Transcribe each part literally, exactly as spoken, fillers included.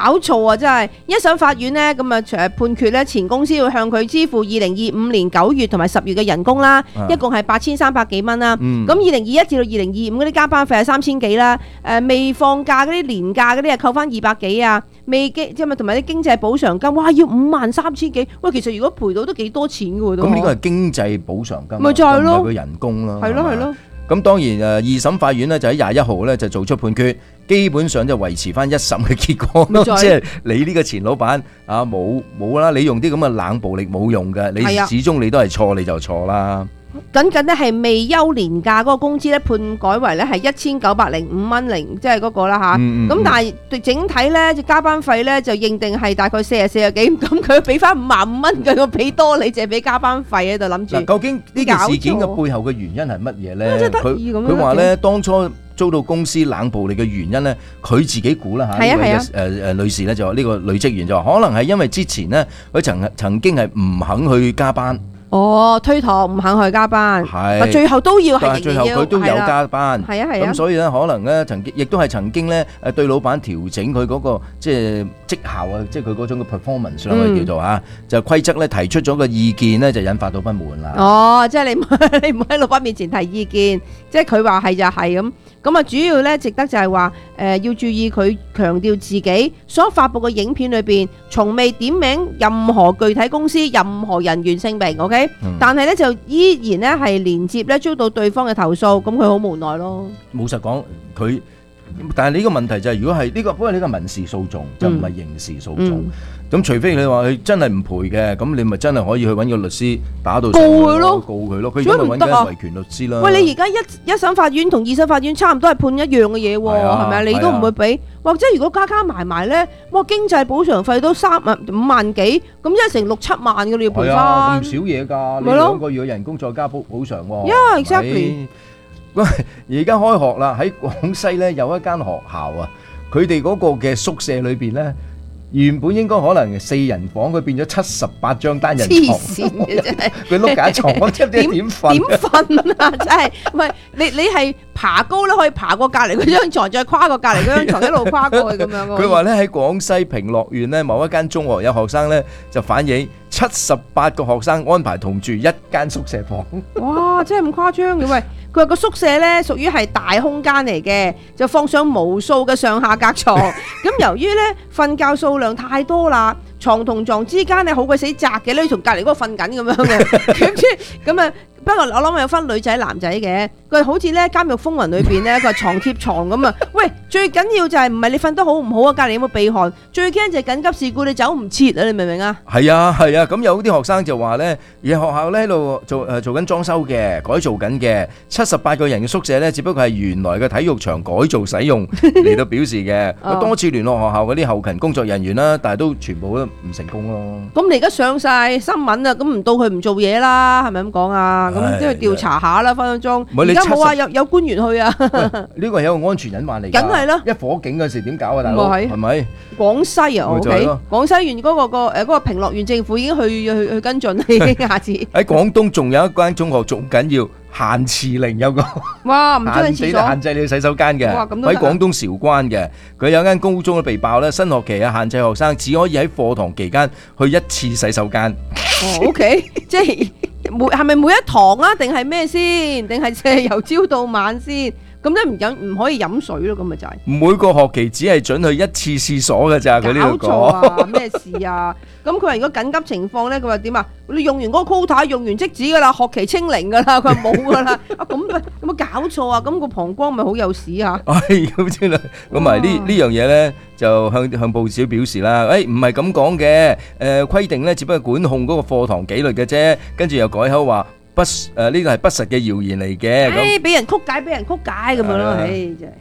搞錯啊！真係一審法院呢，咁啊誒判決咧，前公司要向佢支付二零二五年九月同埋十月嘅人工啦，啊、一共係八千三百幾蚊啦。咁二零二一至到二零二五嗰啲加班費係三千幾啦。誒未放假嗰啲年假嗰啲啊扣翻二百幾啊。未經即係咪同埋啲經濟補償金，哇要五萬三千幾。喂，其實如果賠到都幾多錢嘅喎都。 咁呢個係經濟補償金， 咪就係咯， 唔係佢人工咯。 係咯係咯。 咁當然誒二審法院咧就喺廿一號咧就做出判決，基本上就維持翻一審嘅結果咯，即係你呢個前老闆啊冇冇啦，你用啲咁嘅冷暴力冇用嘅，你始終你都係錯你就錯啦。 僅僅咧係未休年假嗰個工資咧判改為咧係一千九百零五蚊零，即係嗰個啦嚇。咁、嗯嗯、但係整體咧就加班費咧就認定係大概四十四十幾，咁佢俾翻五萬五蚊嘅，我俾多你淨係俾加班費喺度諗住。嗱， 究竟呢件事件嘅背後嘅原因係乜嘢咧？ 佢佢話咧當初遭到公司冷暴力嘅原因咧，佢自己估啦嚇。呢位誒誒女士咧就話呢個女職員就話可能係因為之前咧佢曾曾經係唔肯去加班。 哦，推託唔肯去加班，係，最後都要係， 但係最後佢都有加班， 係啊係啊， 咁所以咧可能咧曾經亦都係曾經咧誒對老闆調整佢嗰個即係績效啊，即係佢嗰種嘅 performance 啦，叫做嚇，就規則咧提出咗個意見咧，就引發到不滿啦。哦，即係你你唔喺老闆面前提意見，即係佢話係就係咁。咁啊，主要咧值得就係話誒要注意佢強調自己所發布嘅影片裏邊，從未點名任何具體公司、任何人員姓名 ，OK？、嗯、但係咧就依然咧係連接咧遭到對方嘅投訴，咁佢好無奈咯。老實講，佢但係呢個問題就係、是、如果係呢、這個，不過呢個民事訴訟就唔係刑事訴訟。嗯嗯咁除非你話佢真係唔賠嘅，咁你咪真係可以去揾個律師打到告佢咯，告佢咯。佢而家咪揾緊維權律師啦。喂，你而家一一審法院同二審法院差唔多係判一樣嘅嘢喎，係咪啊？你都唔會俾，或者如果加加埋埋咧，哇經濟補償費都三萬五萬幾，咁即係成六七萬嘅你要賠翻。咁少嘢㗎，你兩個月嘅人工再加補補償喎。Yeah, exactly。喂，而家開學啦，喺廣西咧有一間學校啊，佢哋嗰個嘅宿舍裏邊咧。原本應該可能四人房，佢變咗七十八張單人床。黐線嘅真係，佢碌架床，我真係點瞓？點瞓啊！真係，唔係你你係爬高咧，可以爬過隔離嗰張床，再跨過隔離嗰張床，一路跨過去咁樣。佢話咧喺廣西平樂縣咧某一間中學有學生咧就反映七十八個學生安排同住一間宿舍房。哇！真係咁誇張嘅喂！佢話個宿舍咧屬於係大空間嚟嘅，就放上無數嘅上下格床。咁由於咧瞓覺數量太多啦，床同床之間咧好鬼死窄嘅咧，同隔離嗰個瞓緊咁樣嘅。咁即係咁啊！不過我諗有分女仔男仔嘅，佢好似咧監獄風雲裏邊咧，佢話床貼床咁啊！喂，最緊要就係唔係你瞓得好唔好啊？隔離有冇避寒？最驚就係緊急事故，你走唔切啊！你明唔明啊？係啊係啊！咁有啲學生就話咧，而學校咧喺度做誒做緊裝修嘅，改造緊嘅，七十八個人嘅宿舍咧，只不過係原來嘅體育場改造使用嚟到表示嘅。我多次聯絡學校嗰啲後勤工作人員啦，但係都全部都唔成功咯。咁你而家上曬新聞啊，咁唔到佢唔做嘢啦，係咪咁講啊？咁即係調查下啦，分分鐘。而家冇話有有官員去啊？呢個係一個安全隱患嚟㗎。梗係啦，一火警嗰時點搞啊，大佬？係咪？廣西啊 ，OK。廣西縣嗰個個誒嗰個平樂縣政府已經去去去跟進啦，已經下次。喺廣東仲有一間中學仲緊要限廁令，有個哇唔准去廁所，限制你去洗手間嘅。哇咁都得。喺廣東韶關嘅，佢有間高中都被爆咧，新學期啊限制學生只可以喺課堂期間去一次洗手間。哦 ，OK， 即係。每係咪每一堂啊？定係咩先？定係即係由朝到晚先？咁即係唔飲唔可以飲水咯？咁咪就係每個學期只係准去一次廁所㗎咋？佢呢度講搞錯啊！咩事啊？咁佢話如果緊急情況咧，佢話點啊？你用完嗰個 quota 用完即止噶啦，學期清零噶啦，佢話冇噶啦。啊咁喂，有冇搞錯啊？咁個膀胱咪好有屎嚇？係咁先啦。咁咪呢呢樣嘢咧，就向向報紙表示啦。誒唔係咁講嘅，誒規定咧，只不過管控嗰個課堂紀律嘅啫。跟住又改口話不誒呢個係不實嘅謠言嚟嘅。誒俾人曲解，俾人曲解咁樣咯。誒真係。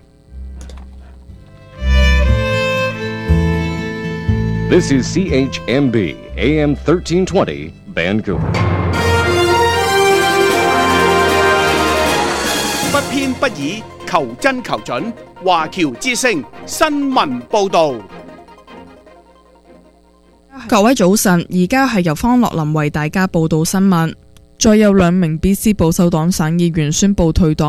This is C H M B A M thirteen twenty Vancouver。 不偏不倚，求真求準。華僑之聲新聞報導。 各位早晨，而家係由方樂林為大家報道新聞。再有兩名 B C 保守黨省議員宣布退黨。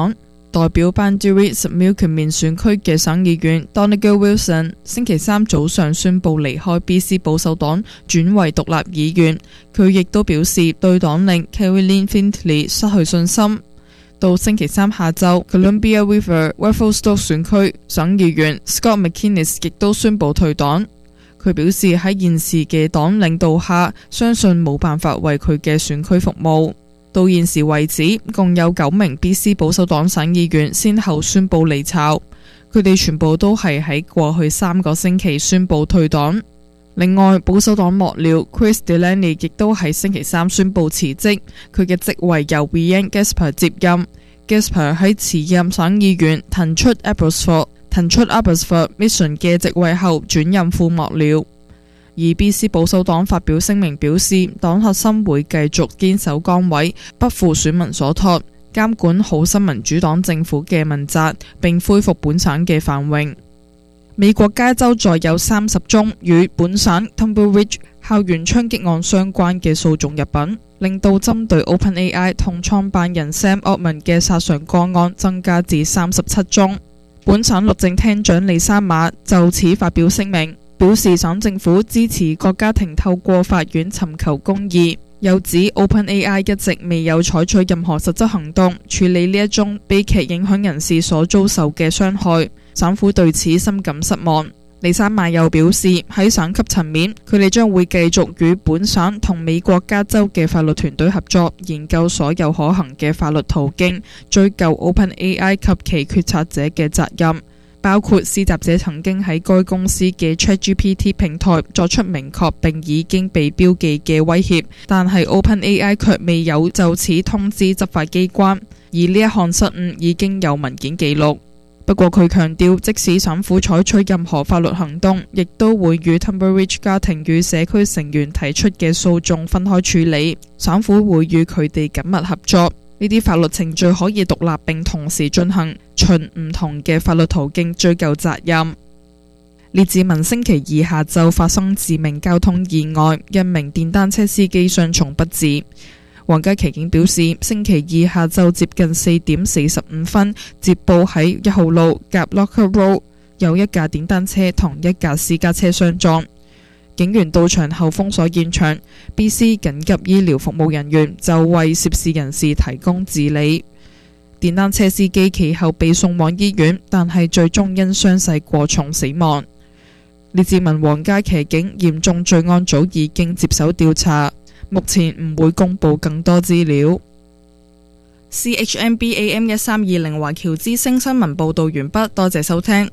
代表班迪瑞十秒權面選區嘅省議員 Donegal Wilson 星期三早上宣布離開 B C 保守黨，轉為獨立議員。佢亦都表示對黨領 Caroline Findlay 失去信心。到星期三下晝 Columbia River Revelstoke 選區省議員 Scott McInnes 亦都宣布退黨。佢表示喺現時嘅黨領導下，相信冇辦法為佢嘅選區服務。到現時為止，共有九名 B C 保守黨省議員先後宣布離巢，佢哋全部都係喺過去三個星期宣布退黨。另外，保守黨幕僚 Chris Delaney 亦都喺星期三宣布辭職，佢嘅職位由 Brian Gasper 接任。Gasper 喺辭任省議員騰出 Abbotsford 騰出 Abbotsford Mission 嘅職位後，轉任副幕僚。而 B C 保守黨發表聲明表示，黨核心會繼續堅守崗位，不負選民所託，監管好新民主黨政府嘅問責，並恢復本省嘅繁榮。美國加州再有三十宗與本省 Tunbridge 校園槍擊案相關嘅訴訟入稟，令到針對 OpenAI 同創辦人 Sam Altman 嘅殺傷個案增加至三十七宗。本省律政廳長李莎瑪就此發表聲明，表示省政府支持各家庭透過法院尋求公義，又指 OpenAI 一直未有採取任何實質行動處理呢一宗悲劇影響人士所遭受嘅傷害，省府對此深感失望。李莎瑪又表示，喺省級層面，佢哋將會繼續與本省同美國加州嘅法律團隊合作，研究所有可行嘅法律途徑，追究 OpenAI 及其決策者嘅責任，包括施襲者曾經喺該公司嘅 ChatGPT 平台作出明確並已經被標記嘅威脅，但係 OpenAI 卻未有就此通知執法機關，而呢一項失誤已經有文件記錄。不過佢強調，即使省府採取任何法律行動，亦都會與 Tunbridge 家庭與社區成員提出嘅訴訟分開處理，省府會與佢哋緊密合作。呢啲法律程序可以獨立並同時進行，循唔同嘅法律途徑追究責任。列治文星期二下晝發生致命交通意外，一名電單車司機傷重不治。皇家騎警表示，星期二下晝接近四點四十五分，接報喺一號路夾 Locker Road 有一架電單車同一架私家車相撞。警員到場後封鎖現場 ，B C 緊急醫療服務人員就為涉事人士提供治理。電單車司機其後被送往醫院，但係最終因傷勢過重死亡。列治文皇家騎警嚴重罪案組已經接手調查。目前唔會公布更多資料。C H M B A M 一三二零華僑之聲新聞報道完畢，多謝收聽。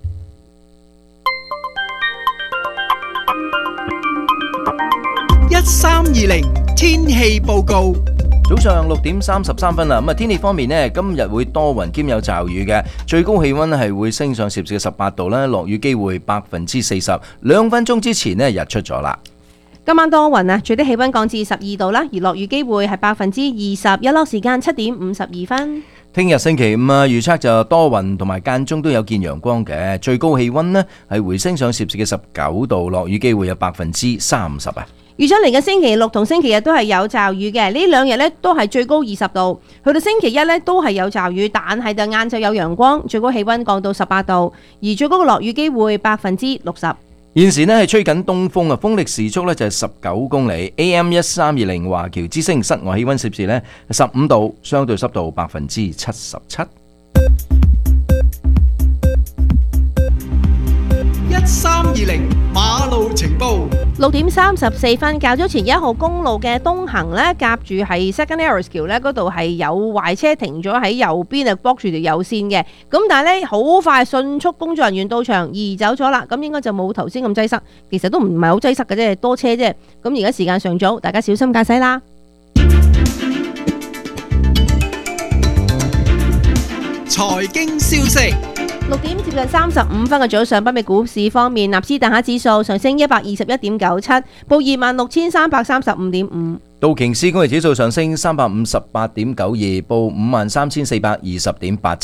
一三二零天氣報告。 早上六點三十三分啦，咁啊天氣方面呢，今日會多雲兼有驟雨嘅，最高氣溫係會升上攝氏嘅十八度啦，落雨機會百分之四十。兩分鐘之前呢，日出咗啦。 今晚多雲啊，最低氣溫降至十二度啦，而落雨機會係百分之二十，日落時間七點五十二分。 聽日星期五啊，預測就多雲同埋間中都有見陽光嘅，最高氣溫呢係回升上攝氏嘅十九度，落雨機會有百分之三十啊。 預測嚟嘅星期六同星期日都係有驟雨嘅，呢兩日呢都係最高二十度，去到星期一呢都係有驟雨，但係就晏晝有陽光，最高氣溫降到十八度，而最高嘅落雨機會百分之六十。 現時呢係吹緊東風啊，風力時速呢就係十九公里。A M 一三二零華僑之聲，室外氣溫攝氏呢十五度，相對濕度百分之七十七。 一三二零馬路情報。 六點三十四分，較早前一號公路嘅東行呢，夾住係 Second Harris 橋呢嗰度係有壞車停咗喺右邊啊，block住條右線嘅。咁但係呢，好快迅速工作人員到場移走咗啦，咁應該就冇頭先咁擠塞。其實都唔係好擠塞嘅啫，多車啫。咁而家時間尚早，大家小心駕駛啦。 財經消息。 六點接近三十五分嘅早上，北美股市方面，納斯達克指數上升一百二十一點九七，報二萬六千三百三十五點五。 道瓊斯工業指數上升三百五十八點九二，報五萬三千四百二十點八七。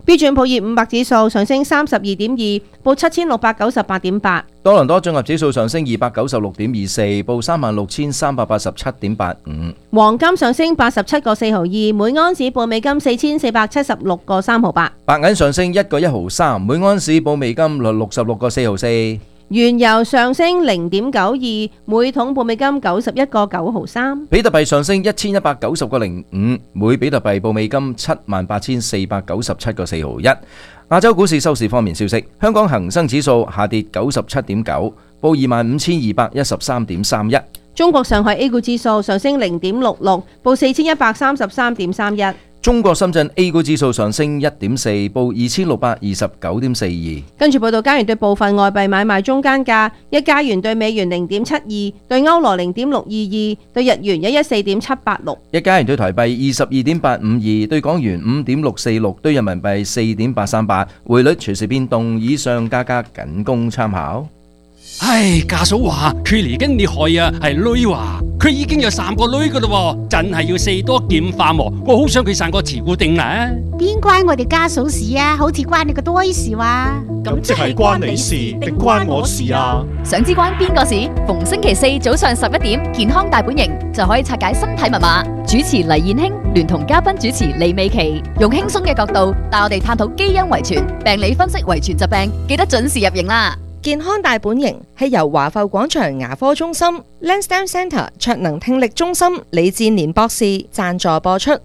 標準普爾五百指數上升三十二點二，報七千六百九十八點八。 多倫多綜合指數上升二百九十六點二四，報三萬六千三百八十七點八五。 黃金上升八十七個四毫二，每盎司報美金四千四百七十六個三毫八。 白銀上升一個一毫三，每盎司報美金六六十六個四毫四。 原油上升零點九二，每桶報美金九十一個九毫三。 比特幣上升一千一百九十個零五，每比特幣報美金七萬八千四百九十七個四毫一。亞洲股市收市方面消息，香港恒生指數下跌九十七點九，報二萬五千二百一十三點三一。 中國上海 A 股指數上升零點六六，報四千一百三十三點三一。 中國深圳 A 股指數上升一點四，報二千六百二十九點四二。 跟住報道，加元對部分外幣買賣中間價：一加元對美元零點七二，對歐羅零點六二二，對日元一一四點七八六。 一加元對台幣二十二點八五二，對港元五點六四六，對人民幣四點八三八。匯率隨時變動，以上價格僅供參考。 唉，家嫂話佢嚟緊你害啊，係女話佢已經有三個女噶啦，真係要四多劍化喎。我好想佢生個慈固定啊！ 邊關我哋家嫂事啊？好似關你個堆事哇！ 咁即係關你事定關我事啊？ 想知關邊個事？逢星期四早上十一點，健康大本營就可以拆解身體密碼。主持黎燕卿聯同嘉賓主持李美琪，用輕鬆嘅角度帶我哋探討基因遺傳、病理分析遺傳疾病，記得準時入營啦！ 健康大本營係由華埠廣場牙科中心、Lansdowne Centre 卓能聽力中心李志年博士贊助播出，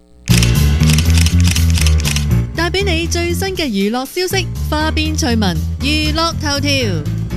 帶俾你最新嘅娛樂消息、花邊趣聞、娛樂頭條。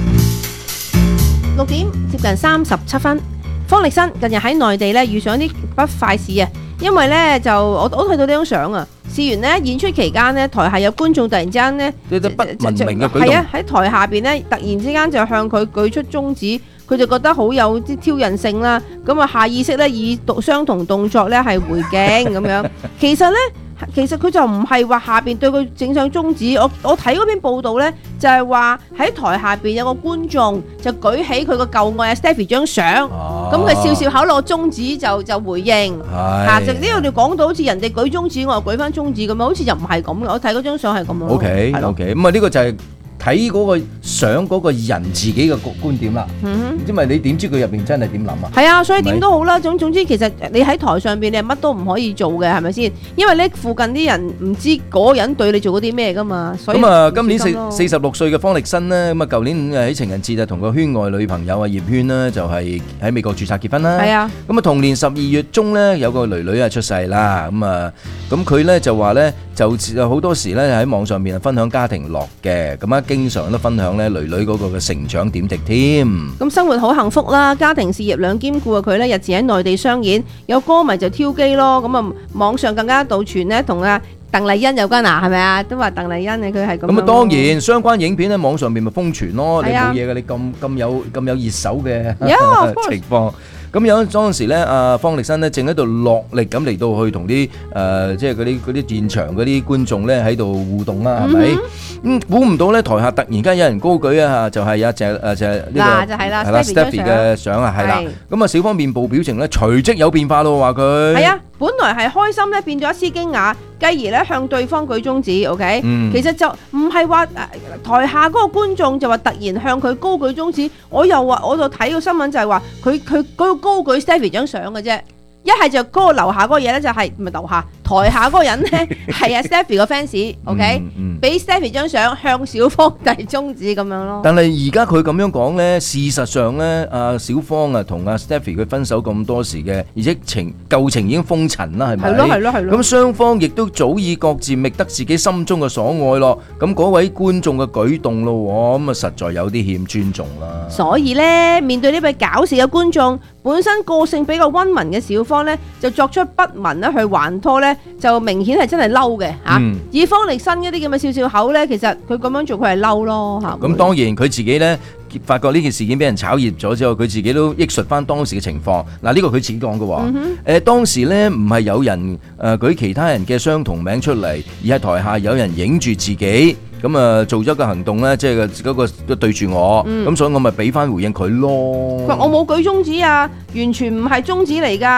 六點接近三十七分，方力申近日喺內地咧遇上一啲不快事啊，因為咧就我我都睇到呢張相啊。事緣呢演出期間呢，台下有觀眾突然之間呢， 有啲不文明嘅舉動， 係啊，喺台下邊呢，突然之間就向佢舉出中指，佢就覺得好有啲挑釁性啦。咁啊下意識咧以相同動作咧係回敬咁樣。其實咧，其實佢就唔係話下邊對佢整上中指。我我睇嗰篇報道咧，就係話喺台下邊有個觀眾就舉起佢個舊愛阿 Stephy 張相，咁佢笑笑口攞中指就就回應。嚇，就呢度你講到好似人哋舉中指，我又舉翻中指咁樣，好似就唔係咁嘅。我睇嗰張相係咁樣。 O K O K，咁啊呢個就係睇嗰個相嗰個人自己嘅觀點啦。嗯，因為你點知佢入邊真係點諗啊？ 係啊，所以點都好啦。總總之其實你喺台上邊你係乜都唔可以做嘅，係咪先？因為咧附近啲人唔知嗰個人對你做過啲咩噶嘛。所以咁啊， 今年四四十六歲嘅方力申呢，咁啊舊年喺情人節就同個圈外女朋友啊葉萱呢，就係喺美國註冊結婚啦。係啊。咁啊同年十二月中呢，有個女女啊出世啦。咁啊咁佢咧就話咧就好多時咧喺網上面分享家庭樂嘅，咁啊經常都分享咧女女嗰個嘅成長點滴添。 咁生活好幸福啦，家庭事業兩兼顧啊！佢咧日前喺內地商演，有歌迷就挑機咯。咁啊網上更加道傳咧同阿鄧麗欣有關啊，係咪啊？都話鄧麗欣咧佢係咁。咁啊當然相關影片喺網上面咪瘋傳咯。你冇嘢嘅，你咁咁有咁有熱手嘅情況。咁有當時咧，阿方力申咧正喺度落力咁嚟到去同啲誒，即係嗰啲嗰啲現場嗰啲觀眾咧喺度互動啦，係咪？咁估唔到咧，台下突然間有人高舉啊，就係有隻誒就係呢個係啦 Stephy 嘅相啊，係啦。咁啊，小方面部表情咧隨即有變化咯，話佢係啊，本來係開心咧，變咗一絲驚訝，繼而咧向對方舉中指。OK，其實就唔係話台下嗰個觀眾就話突然向佢高舉中指，我又話我就睇個新聞就係話佢佢嗰個高舉 Stephy 張相嘅啫，一係就嗰個樓下嗰個嘢咧就係唔係樓下台下嗰個人咧係阿 Stephy 個 fans，OK，俾 Stephy 張相向小方遞中指咁樣咯。 但係而家佢咁樣講咧，事實上咧，阿小方啊同阿 Stephy 佢分手咁多時嘅，而且情舊情已經封塵啦，係咪？係咯係咯係咯。咁雙方亦都早已各自覓得自己心中嘅所愛咯。咁嗰位觀眾嘅舉動咯，咁啊實在有啲欠尊重啦。 所以咧，面對呢位搞笑嘅觀眾，本身個性比較溫文嘅小方咧，就作出不文咧去還拖咧，就明顯係真係嬲嘅嚇。嗯、以方力申一啲咁嘅笑笑口咧，其實佢咁樣做佢係嬲咯嚇。咁當然佢自己咧發覺呢件事件俾人炒熱咗之後，佢自己都憶述翻當時嘅情況。嗱、這、呢個佢自己講嘅喎。誒、嗯哼呃、當時咧唔係有人誒、呃、舉其他人嘅相同名出嚟，而係台下有人影住自己。咁啊，做咗個行動咧，即係嗰個都對住我，咁、嗯、所以我咪俾翻回應佢咯。 我冇舉中指啊，完全唔係中指嚟㗎，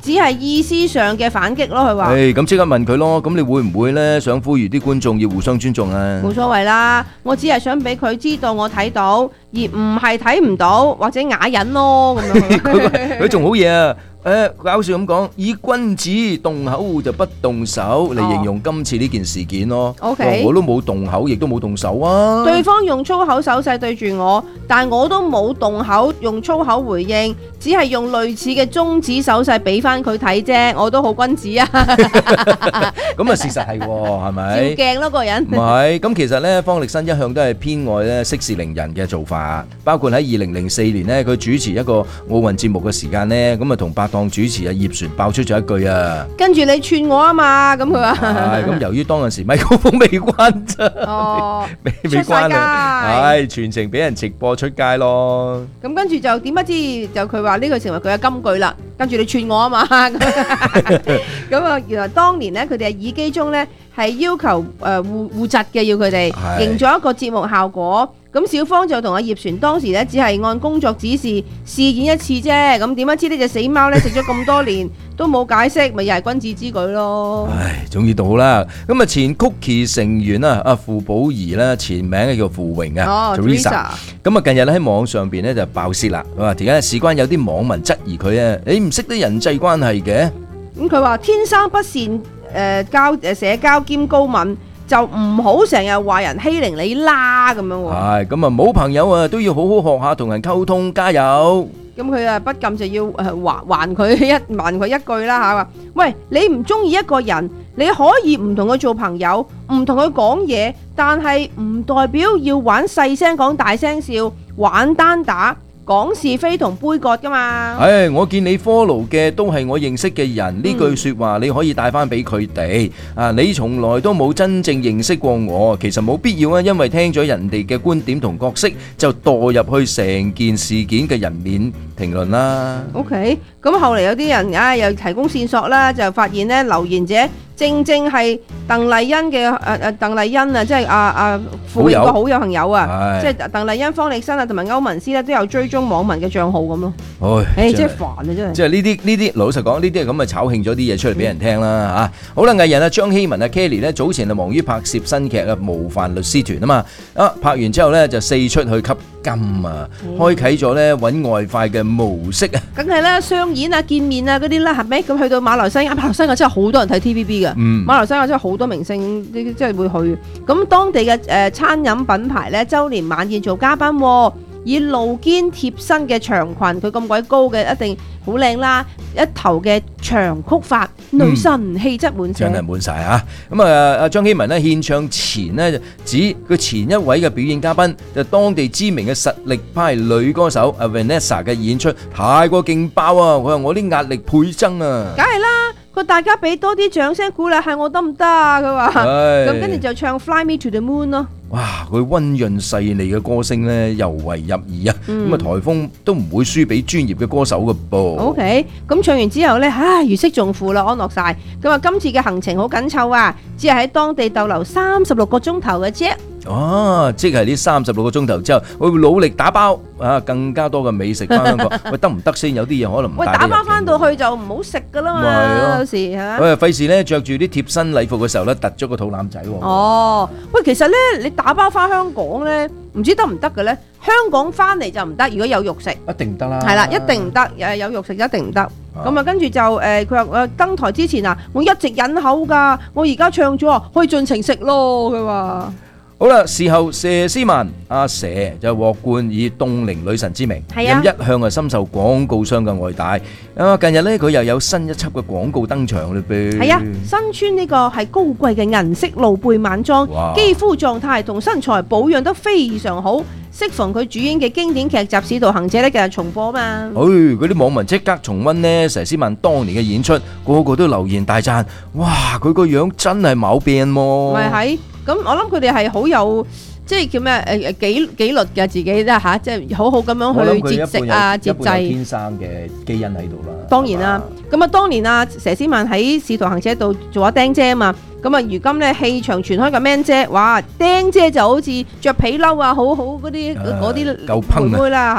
只係意思上嘅反擊咯。佢話： 誒，咁即刻問佢咯。咁你會唔會咧想呼籲啲觀眾要互相尊重啊？ 冇所謂啦，我只係想俾佢知道我睇到，而唔係睇唔到或者啞忍咯咁樣。 佢佢仲好嘢啊！誒，搞笑咁講，以君子動口就不動手嚟形容今次呢件事件咯。 OK， 我都冇動口，亦都冇動手啊。 對方用粗口手勢對住我，但我都冇動口用粗口回應，只係用類似嘅中指手勢俾翻佢睇啫。我都好君子啊。 咁啊，事實係喎，係咪？ 照鏡咯，個人。 唔係，咁其實咧，方力申一向都係偏愛咧息事寧人嘅做法，包括喺二零零四年咧，佢主持一個奧運節目嘅時間咧，咁啊同拍檔主持啊葉璇爆出咗一句啊， 跟住你串我啊嘛，咁佢話。 係咁，由於當陣時咪高峰未關咋， 哦， 未未關啊，係全程俾人直播出街咯。 咁跟住就點不知就佢話呢句成為佢嘅金句啦。跟住你串我啊嘛，咁啊原來當年咧佢哋係耳機中咧係要求誒互互窒嘅，要佢哋營造一個節目效果。咁小芳就同阿葉璇當時咧只係按工作指示試演一次啫。咁點不知呢隻死貓咧食咗咁多年都冇解釋，咪又係君子之舉咯。 唉，總之到好啦。咁啊前 Cookie 成員啊阿傅寶儀啦，前名咧叫傅榮啊 Teresa。咁啊近日咧喺網上邊咧就爆泄啦。佢話點解事關有啲網民質疑佢啊，你唔識得人際關係嘅。 咁佢話天生不善誒、呃、交誒社交兼高敏。就唔好成日話人欺凌你啦咁樣喎。 係咁啊，冇朋友啊都要好好學下同人溝通，加油。 咁佢啊不禁就要誒還還佢一還佢一句啦嚇話，喂，你唔中意一個人，你可以唔同佢做朋友，唔同佢講嘢，但係唔代表要玩細聲講大聲笑，玩單打。講是非同杯葛噶嘛？ 唉，我見你 follow 嘅都係我認識嘅人，呢、嗯、句說話你可以帶翻俾佢哋啊！你從來都冇真正認識過我，其實冇必要啊，因為聽咗人哋嘅觀點同角色，就墮入去成件事件嘅人面評論啦。OK， 咁後嚟有啲人啊又提供線索啦，就發現呢留言者正正係鄧麗欣嘅誒誒鄧麗欣啊，即係阿阿傅榮個好友朋友啊，即係鄧麗欣、方力申啊同埋歐文詩咧都有追蹤網民嘅賬號咁咯。唉，誒，真係煩啊，真係。 即係呢啲呢啲，老實講，呢啲係咁咪炒興咗啲嘢出嚟俾人聽啦嚇。好啦，藝人啊張希文啊 Kelly 咧早前就忙於拍攝新劇啊《模範律師團》啊嘛，啊拍完之後咧就四出去吸金啊，開啓咗咧揾外快嘅模式啊。 梗係啦，商演啊、見面啊嗰啲啦，係咪？咁去到馬來西亞，馬來西亞真係好多人睇 T V B 嘅。嗯，馬來西亞真係好多明星，即係會去。咁當地嘅誒餐飲品牌咧，週年晚宴做嘉賓，以露肩貼身嘅長裙，佢咁鬼高嘅，一定好靚啦！一頭嘅長曲髮，女神氣質滿真係滿晒啊！咁啊，阿張希文咧獻唱前呢，就指佢前一位嘅表演嘉賓就當地知名嘅實力派女歌手阿 Vanessa 嘅演出太過勁爆啊！佢話我啲壓力倍增啊！ 梗係啦。佢大家俾多啲掌聲鼓勵下我得唔得啊？佢話咁跟住就唱 Fly Me to the Moon 咯。 哇！佢溫潤細膩嘅歌聲咧，尤為入耳啊！咁啊，颱風都唔會輸俾專業嘅歌手嘅噃。OK， 咁唱完之後咧，唉，如釋重負啦，安樂晒。咁啊，今次嘅行程好緊湊啊，只係喺當地逗留三十六個鐘頭嘅啫。 哦，即係呢三十六個鐘頭之後，我會努力打包啊，更加多嘅美食翻香港。喂，得唔得先？有啲嘢可能唔帶。喂， 打包翻到去就唔好食噶啦嘛，有時嚇。 喂，費事咧着住啲貼身禮服嘅時候咧，突咗個肚腩仔喎。 哦，喂，其實咧，你打包翻香港咧，唔知得唔得嘅咧？香港翻嚟就唔得，如果有肉食， 一定唔得啦。 係啦，一定唔得，誒有肉食一定唔得。咁啊，跟住就誒，佢話誒登台之前啊，我一直忍口㗎，我而家唱咗，可以盡情食咯。佢話。 好啦，事後佘詩曼阿佘就獲冠以凍齡女神之名，咁、啊、一向係深受廣告商嘅愛戴。啊，近日咧佢又有新一輯嘅廣告登場嘞噃。 係啊，身穿呢個係高貴嘅銀色露背晚裝，肌膚狀態同身材保養得非常好。適逢佢主演嘅經典劇集《使徒行者》咧，近日重播嘛。 哎，嗰啲網民即刻重溫呢佘詩曼當年嘅演出，個個都留言大讚。哇，佢個樣真係冇變喎。 咪係。咁我諗佢哋係好有即係叫咩誒誒紀紀律嘅自己啦嚇，即係好好咁樣去節食啊節制。 天生嘅基因喺度啦。 當然啦，咁啊當年啊佘詩曼喺《使徒行者》度做咗釘姐啊嘛，咁啊如今咧氣場傳開嘅 man 姐，哇釘姐就好似着皮褸啊，好好嗰啲嗰啲妹妹啦嚇。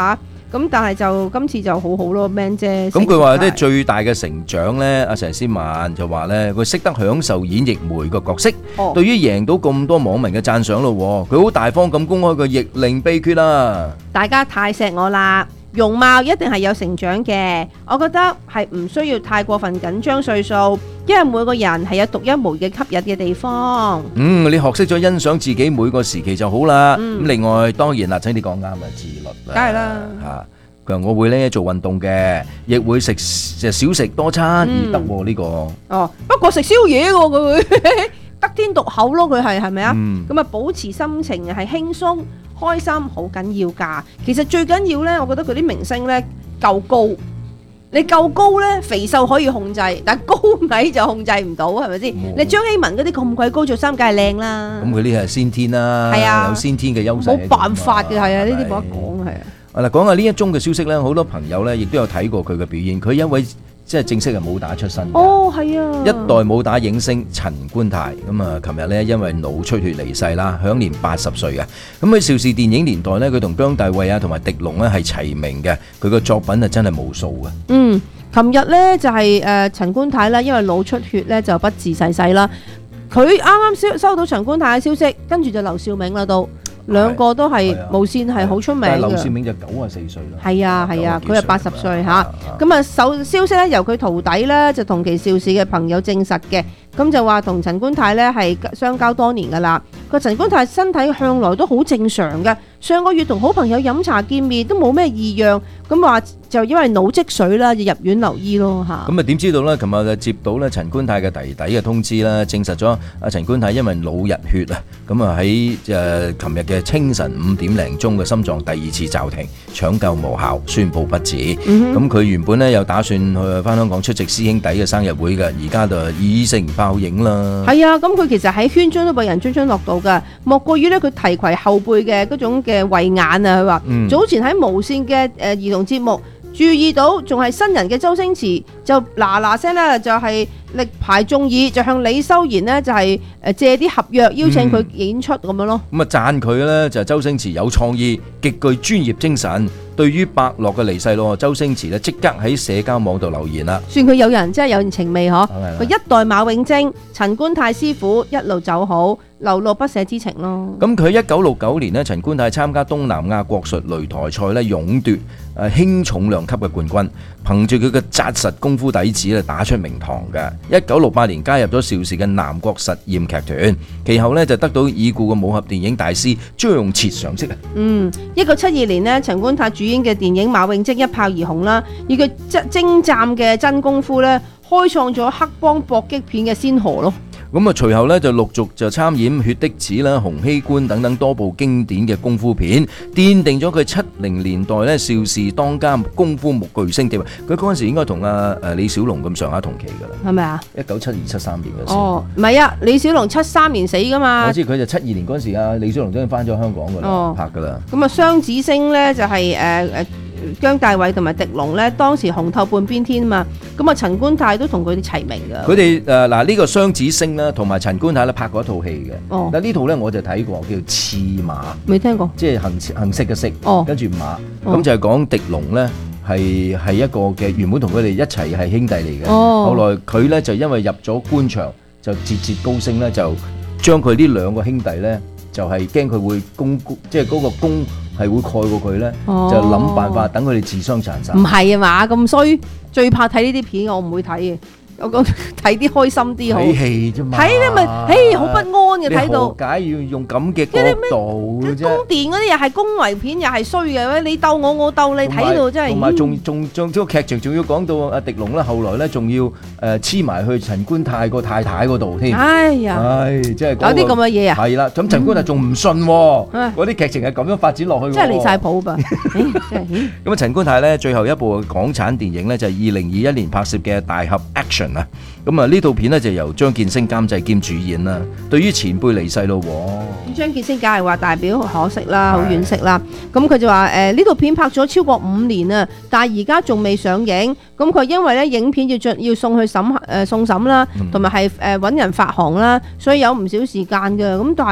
咁但係就今次就好好咯 ，Man 姐。 咁佢話咧最大嘅成長咧，阿佘詩曼就話咧，佢識得享受演繹每個角色。哦、對於贏到咁多網民嘅讚賞咯，佢好大方咁公開個逆齡秘訣啦。 大家太錫我啦，容貌一定係有成長嘅，我覺得係唔需要太過分緊張歲數，因為每個人係有獨一無二嘅吸引嘅地方。 嗯，你學識咗欣賞自己每個時期就好啦。咁、嗯、另外當然啦，請你講啱啦，自律啦， 梗係啦嚇。佢話我會咧做運動嘅，亦會食就少食多餐而得喎呢個。 哦，不過食宵夜喎佢會得天獨厚咯，佢係係咪啊？咁啊、嗯，保持心情係輕鬆開心好緊要㗎。其實最緊要咧，我覺得佢啲明星咧夠高。你夠高咧，肥瘦可以控制，但係高矮就控制唔到，係咪先？你張希文嗰啲咁鬼高，着衫梗係靚啦。咁佢呢係先天啦， 係啊， 有先天嘅優勢。 冇辦法嘅，係啊，呢啲冇得講係啊。 嗱，講下呢一宗嘅消息咧，好多朋友咧亦都有睇過佢嘅表演。佢一位即係正式嘅武打出身。 哦，係啊。 一代武打影星陳官泰咁啊，琴日咧因為腦出血離世啦，享年八十歲啊。咁喺邵氏電影年代咧，佢同姜大衛啊同埋狄龍咧係齊名嘅。佢嘅作品啊真係無數嘅。嗯。 琴日咧就係誒陳官泰啦，因為腦出血咧就不治逝世啦。佢啱啱收收到陳官泰嘅消息，跟住就劉兆銘啦都。兩個都係無線係好出名嘅。 但係劉兆銘就九十四歲啦。 係啊係啊，佢係八十歲嚇。咁啊，首消息咧由佢徒弟咧就同其邵氏嘅朋友證實嘅，咁就話同陳官泰咧係相交多年噶啦。個陳官泰身體向來都好正常嘅，上個月同好朋友飲茶見面都冇咩異樣，咁話就因為腦積水啦，就入院留醫咯嚇。 咁啊點知道咧？琴日就接到咧陳官泰嘅弟弟嘅通知啦，證實咗阿陳官泰因為腦溢血啊，咁啊喺誒琴日嘅清晨五點零鐘嘅心臟第二次驟停，搶救無效，宣布不治。咁佢、嗯、原本咧又打算去翻香港出席師兄弟嘅生日會嘅，而家就已成泡影啦。係啊，咁佢其實喺圈中都為人津津樂道噶，莫過於咧佢提攜後輩嘅嗰種嘅慧眼啊。佢話、嗯、早前喺無線嘅誒兒童節目注意到仲係新人嘅周星馳，就嗱嗱聲咧就係力排眾議，就向李修賢呢就係誒借啲合約邀請佢演出咁、嗯、樣咯。 咁啊讚佢咧就係周星馳有創意，極具專業精神。對於伯樂嘅離世咯，周星馳咧即刻喺社交網度留言啦。 算佢有人，真係有人情味嗬。佢一代馬永貞、陳官泰師傅一路走好，流露不捨之情咯。 咁佢一九六九年呢，陳官泰參加東南亞國術擂台賽咧，勇奪誒輕重量級嘅冠軍，憑住佢嘅紮實功夫底子咧，打出名堂嘅。一九六八年加入咗邵氏嘅南國實驗劇團，其後呢就得到已故嘅武俠電影大師張徹賞識啊。 嗯，一九七二年呢，陳官泰主演嘅電影《馬永貞》一炮而紅啦，以佢精湛嘅真功夫咧，開創咗黑幫搏擊片嘅先河咯。 咁啊，隨後咧就陸續就參演《血的子》啦、《洪熙官》等等多部經典嘅功夫片，奠定咗佢七零年代咧邵氏當家功夫木巨星地位。佢嗰陣時應該同阿誒李小龍咁上下同期噶啦，係咪啊？一九七二七三年嗰時。哦， 唔係啊，李小龍七三年死噶嘛。 我知佢就七二年嗰陣時啊，李小龍都已經翻咗香港噶啦，哦、拍噶啦。 咁啊，雙子星咧就係誒誒姜大衛同埋狄龍咧，當時紅透半邊天啊嘛。咁啊，陳官泰都同佢哋齊名噶。 佢哋誒嗱呢個雙子星啦，同埋陳官泰咧拍過一套戲嘅。哦。嗱呢套咧我就睇過，叫《刺馬》。未聽過。即係行行色嘅色。哦。跟住馬，咁、哦、就係講狄龍咧係係一個嘅原本同佢哋一齊係兄弟嚟嘅。哦。後來佢咧就因為入咗官場，就節節高升咧，就將佢呢兩個兄弟咧就係驚佢會功，即係嗰個功係會蓋過佢咧，哦、就諗辦法等佢哋自相殘殺。唔係啊嘛，咁衰，最怕睇呢啲片，我唔會睇嘅。我講睇啲開心啲好，睇戲啫嘛，睇咧咪，唉，好不安嘅睇到。你何解要用咁嘅角度嘅啫？宮殿嗰啲又係宮闈片，又係衰嘅。你鬥我，我鬥你，睇到真係。同埋仲仲仲呢個劇情仲要講到阿狄龍咧，後來咧仲要誒黐埋去陳官泰個太太嗰度添。哎呀，唉，即係有啲咁嘅嘢啊。係啦，咁陳官泰仲唔信喎？嗰啲劇情係咁樣發展落去。真係離曬譜噃。咁啊，陳官泰咧最後一部港產電影咧就係二零二一年拍攝嘅《大俠 Action》。咁啊呢套片呢就由張建聲監製兼主演啦。對於前輩離世咯，張建聲梗係話大表可惜啦，好惋惜啦。咁佢就話誒呢套片拍咗超過五年啊，但係而家仲未上映。咁佢因為咧影片要進要送去審誒送審啦，同埋係誒揾人發行啦，所以有唔少時間嘅。咁但係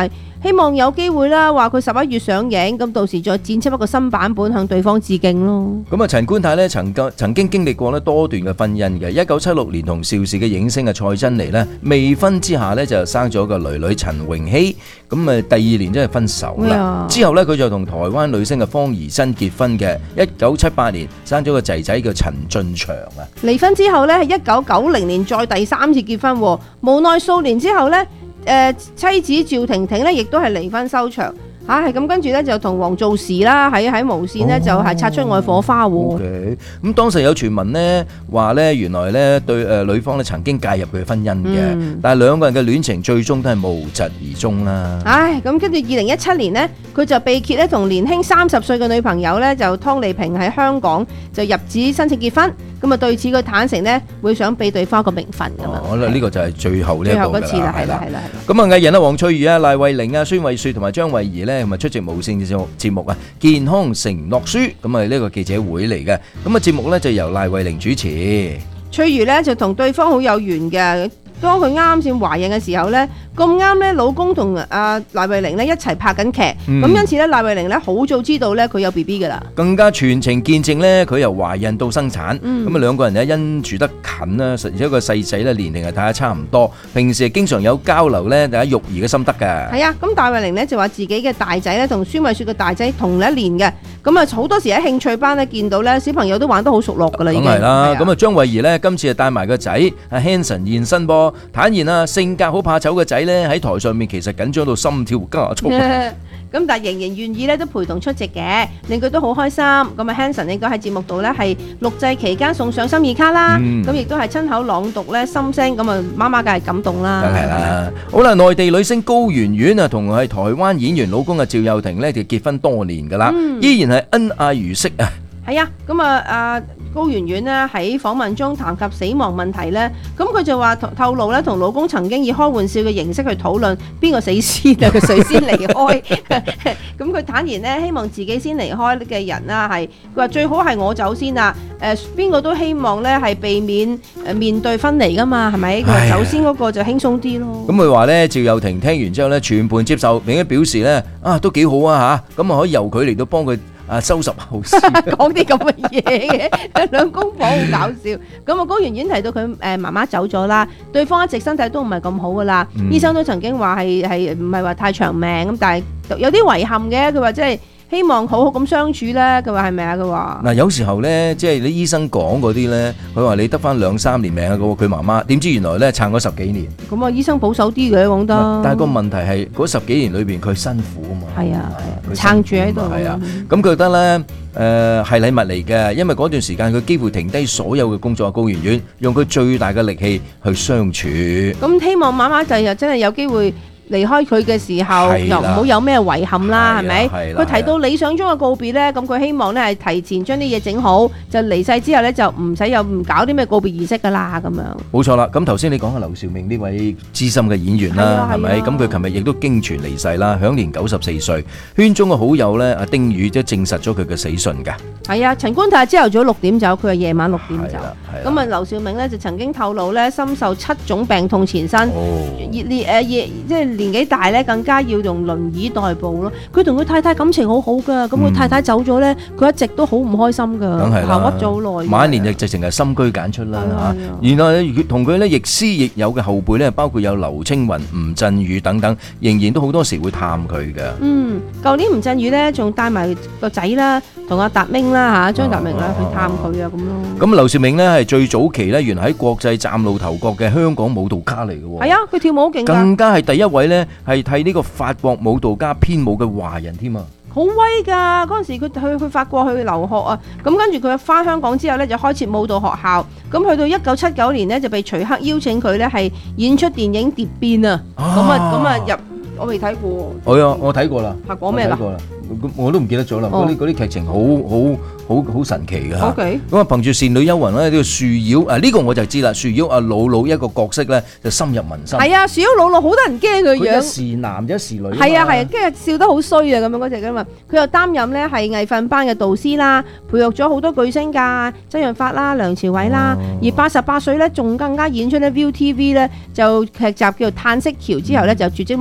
希望有機會啦，話佢十一月上映，咁到時再剪輯一個新版本向對方致敬咯。 咁啊，陳官太咧曾經曾經經歷過咧多段嘅婚姻嘅，一九七六年同邵氏嘅影星啊蔡珍妮咧未婚之下咧就生咗個女女陳詠希，咁啊第二年真係分手啦。之後咧佢就同台灣女星嘅方怡珍結婚嘅，一九七八年生咗個仔仔叫陳俊祥啊。 離婚之後咧係一九九零年再第三次結婚，無奈數年之後咧，誒、呃、妻子趙婷婷咧亦都係離婚收場。嚇係咁，跟住咧就同黃造時啦，喺喺無線咧就係擦出愛火花喎。 OK，咁當時有傳聞咧話咧，原來咧對誒女方咧曾經介入佢嘅婚姻嘅，嗯、但係兩個人嘅戀情最終都係無疾而終啦。唉， 咁跟住二零一七年呢，佢就被揭咧同年輕三十歲嘅女朋友咧就湯麗萍喺香港就入紙申請結婚。咁啊對此佢坦誠呢，會想俾對方一個名分㗎嘛。 哦，呢、呢個就係最後呢一個㗎啦。最後嗰次啦，係啦，係啦。咁啊藝人啊黃翠如啊、賴慧玲啊、孫慧雪同埋張慧儀咧，咁啊出席無線嘅節目節目啊健康承諾書，咁啊呢個記者會嚟嘅。咁啊節目咧就由賴慧玲主持。 翠如咧就同對方好有緣嘅。當佢啱啱先懷孕嘅時候咧，咁啱咧老公同阿賴慧玲咧一齊拍緊劇，咁、嗯、因此咧賴慧玲咧好早知道咧佢有 B B 噶啦， 更加全程見證咧佢由懷孕到生產，咁啊兩個人咧因住得近啦，而且個細仔咧年齡係睇下差唔多，平時係經常有交流咧，大家育兒嘅心得㗎。係啊，咁賴慧玲咧就話自己嘅大仔咧同孫慧雪嘅大仔同一年嘅，咁啊好多時喺興趣班咧見到咧小朋友都玩得好熟絡㗎啦已經。 梗係啦，咁啊張慧儀咧今次係帶埋個仔阿 Hanson 現身噃。坦言啊，性格好怕醜嘅仔咧喺台上面其實緊張到心跳加速。 咁但係仍然願意咧都陪同出席嘅，令佢都好開心。咁啊 Hanson 應該喺節目度咧係錄製期間送上心意卡啦，咁亦都係親口朗讀咧心聲，咁啊媽媽梗係感動啦。 梗係啦。好啦，內地女星高圓圓啊，同係台灣演員老公啊趙又廷咧就結婚多年噶啦，嗯、依然係恩愛如昔啊。 係啊，咁啊啊高圓圓呢喺訪問中談及死亡問題呢，咁佢就話透露咧同老公曾經以開玩笑嘅形式去討論邊個死先啊，佢誰先離開。咁佢坦言呢，希望自己先離開嘅人啦，係佢話最好係我走先啊。誒邊個都希望咧係避免誒面對分離噶嘛，係咪？佢話走先嗰個就輕鬆啲咯。咁佢話咧趙又廷聽完之後咧全盤接受，並且表示咧啊都幾好啊嚇，咁啊可以由佢嚟到幫佢。啊！收拾後事， 講啲咁嘅嘢嘅，兩公婆好搞笑。咁啊，高圓圓提到佢誒媽媽走咗啦，對方一直身體都唔係咁好噶啦，嗯、醫生都曾經話係係唔係話太長命咁，但係有啲遺憾嘅。佢話即係希望好好咁相處啦。佢話係咪啊？佢話嗱，有時候咧，即係啲醫生講嗰啲咧，佢話你得翻兩三年命啊，嗰佢媽媽點知原來咧撐咗十幾年。咁啊，醫生保守啲嘅講得。 但係個問題係嗰十幾年裏邊佢辛苦啊嘛。 係啊，撐住喺度。 係啊，咁佢覺得咧。誒係禮物嚟嘅，因為嗰段時間佢幾乎停低所有嘅工作，高圓圓用佢最大嘅力氣去相處。 咁希望媽媽第日真係有機會離開佢嘅時候，又唔好有咩遺憾啦，係咪？佢提到理想中嘅告別呢，咁佢希望呢係提前將啲嘢整好，就離世之後呢，就唔使有唔搞啲咩告別儀式噶啦，咁樣。冇錯啦，咁頭先你講嘅劉兆銘呢位資深嘅演員啦，係咪？咁佢琴日亦都經傳離世啦，享年九十四歲。圈中嘅好友呢，阿丁宇都證實咗佢嘅死訊㗎。係啊，陳官太朝頭早六點走，佢係夜晚六點走。咁啊，劉兆銘呢就曾經透露呢，深受七種病痛纏身，熱烈誒熱即係。年紀大咧，更加要用輪椅代步咯。佢同佢太太感情好好噶，咁佢太太走咗咧，佢一直都好唔開心噶， 梗係啦， 鬱咗好耐。 晚年就直情係深居簡出啦嚇。原來同佢咧亦師亦友嘅後輩咧，包括有劉青雲、吳鎮宇等等，仍然都好多時會探佢噶。 嗯，舊年吳鎮宇咧仲帶埋個仔啦，同阿達明啦嚇，張達明啦去探佢啊咁咯。 咁劉兆銘咧係最早期咧，原來喺國際嶄露頭角嘅香港舞蹈家嚟嘅喎。 係啊，佢跳舞好勁㗎。 更加係第一位咧，係替呢個法國舞蹈家編舞嘅華人添啊！ 好威㗎！嗰陣時佢去去法國去留學啊，咁跟住佢翻香港之後咧，就開設舞蹈學校。咁去到一九七九年咧，就被徐克邀請佢咧係演出電影《蝶變》啊！咁啊咁啊入，我未睇過。 我有我睇過啦。 係講咩㗎？ 我都唔記得咗啦。嗰啲嗰啲劇情好好。好好神奇嘅嚇，咁 Okay. 啊憑住倩女幽魂咧呢個樹妖啊呢、呢個我就知啦，樹妖啊老老一個角色咧就深入民心。係啊，樹妖老老好多人驚佢樣。 佢一時男一時女。 係啊係啊，跟住笑得好衰啊咁樣嗰隻噶嘛。佢又擔任咧係藝訓班嘅導師啦，培育咗好多巨星㗎，周潤發啦、梁朝偉啦。哦、而八十八歲咧仲更加演出咧 ViuTV 咧就劇集叫做《嘆息橋》之後咧就絕跡幕前。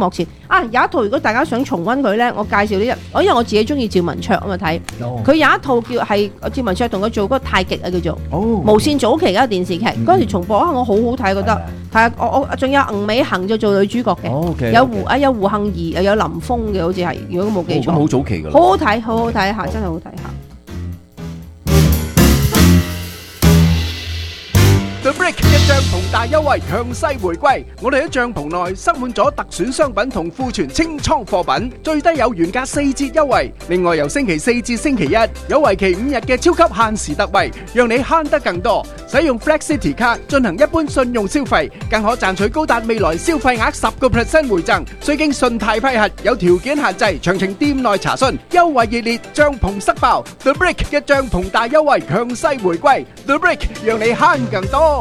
啊，有一套如果大家想重溫佢咧，我介紹呢日，我因為我自己中意趙文卓啊嘛睇，佢有一套叫係趙文卓同佢做嗰個太極啊叫做，無線早期嘅電視劇，嗰陣時重播啊，我好好睇覺得，係啊，我我仲有吳美恒就做女主角嘅，有胡啊有胡杏兒又有林峰嘅，好似係，如果冇記錯， 咁好早期㗎啦， 好好睇，好好睇下，真係好睇下。 The Brick 嘅帳篷大優惠強勢回歸，我哋喺帳篷內塞滿咗特選商品同庫存清倉貨品，最低有原價四折優惠。另外由星期四至星期一有為期五日嘅超級限時特惠，讓你慳得更多。使用 Flex City 卡進行一般信用消費，更可賺取高達未來消費額十個 percent 回贈，需經信貸批核，有條件限制，詳情店內查詢。優惠熱烈，帳篷塞爆 ！The Brick 嘅帳篷大優惠強勢回歸 ，The Brick 讓你慳更多。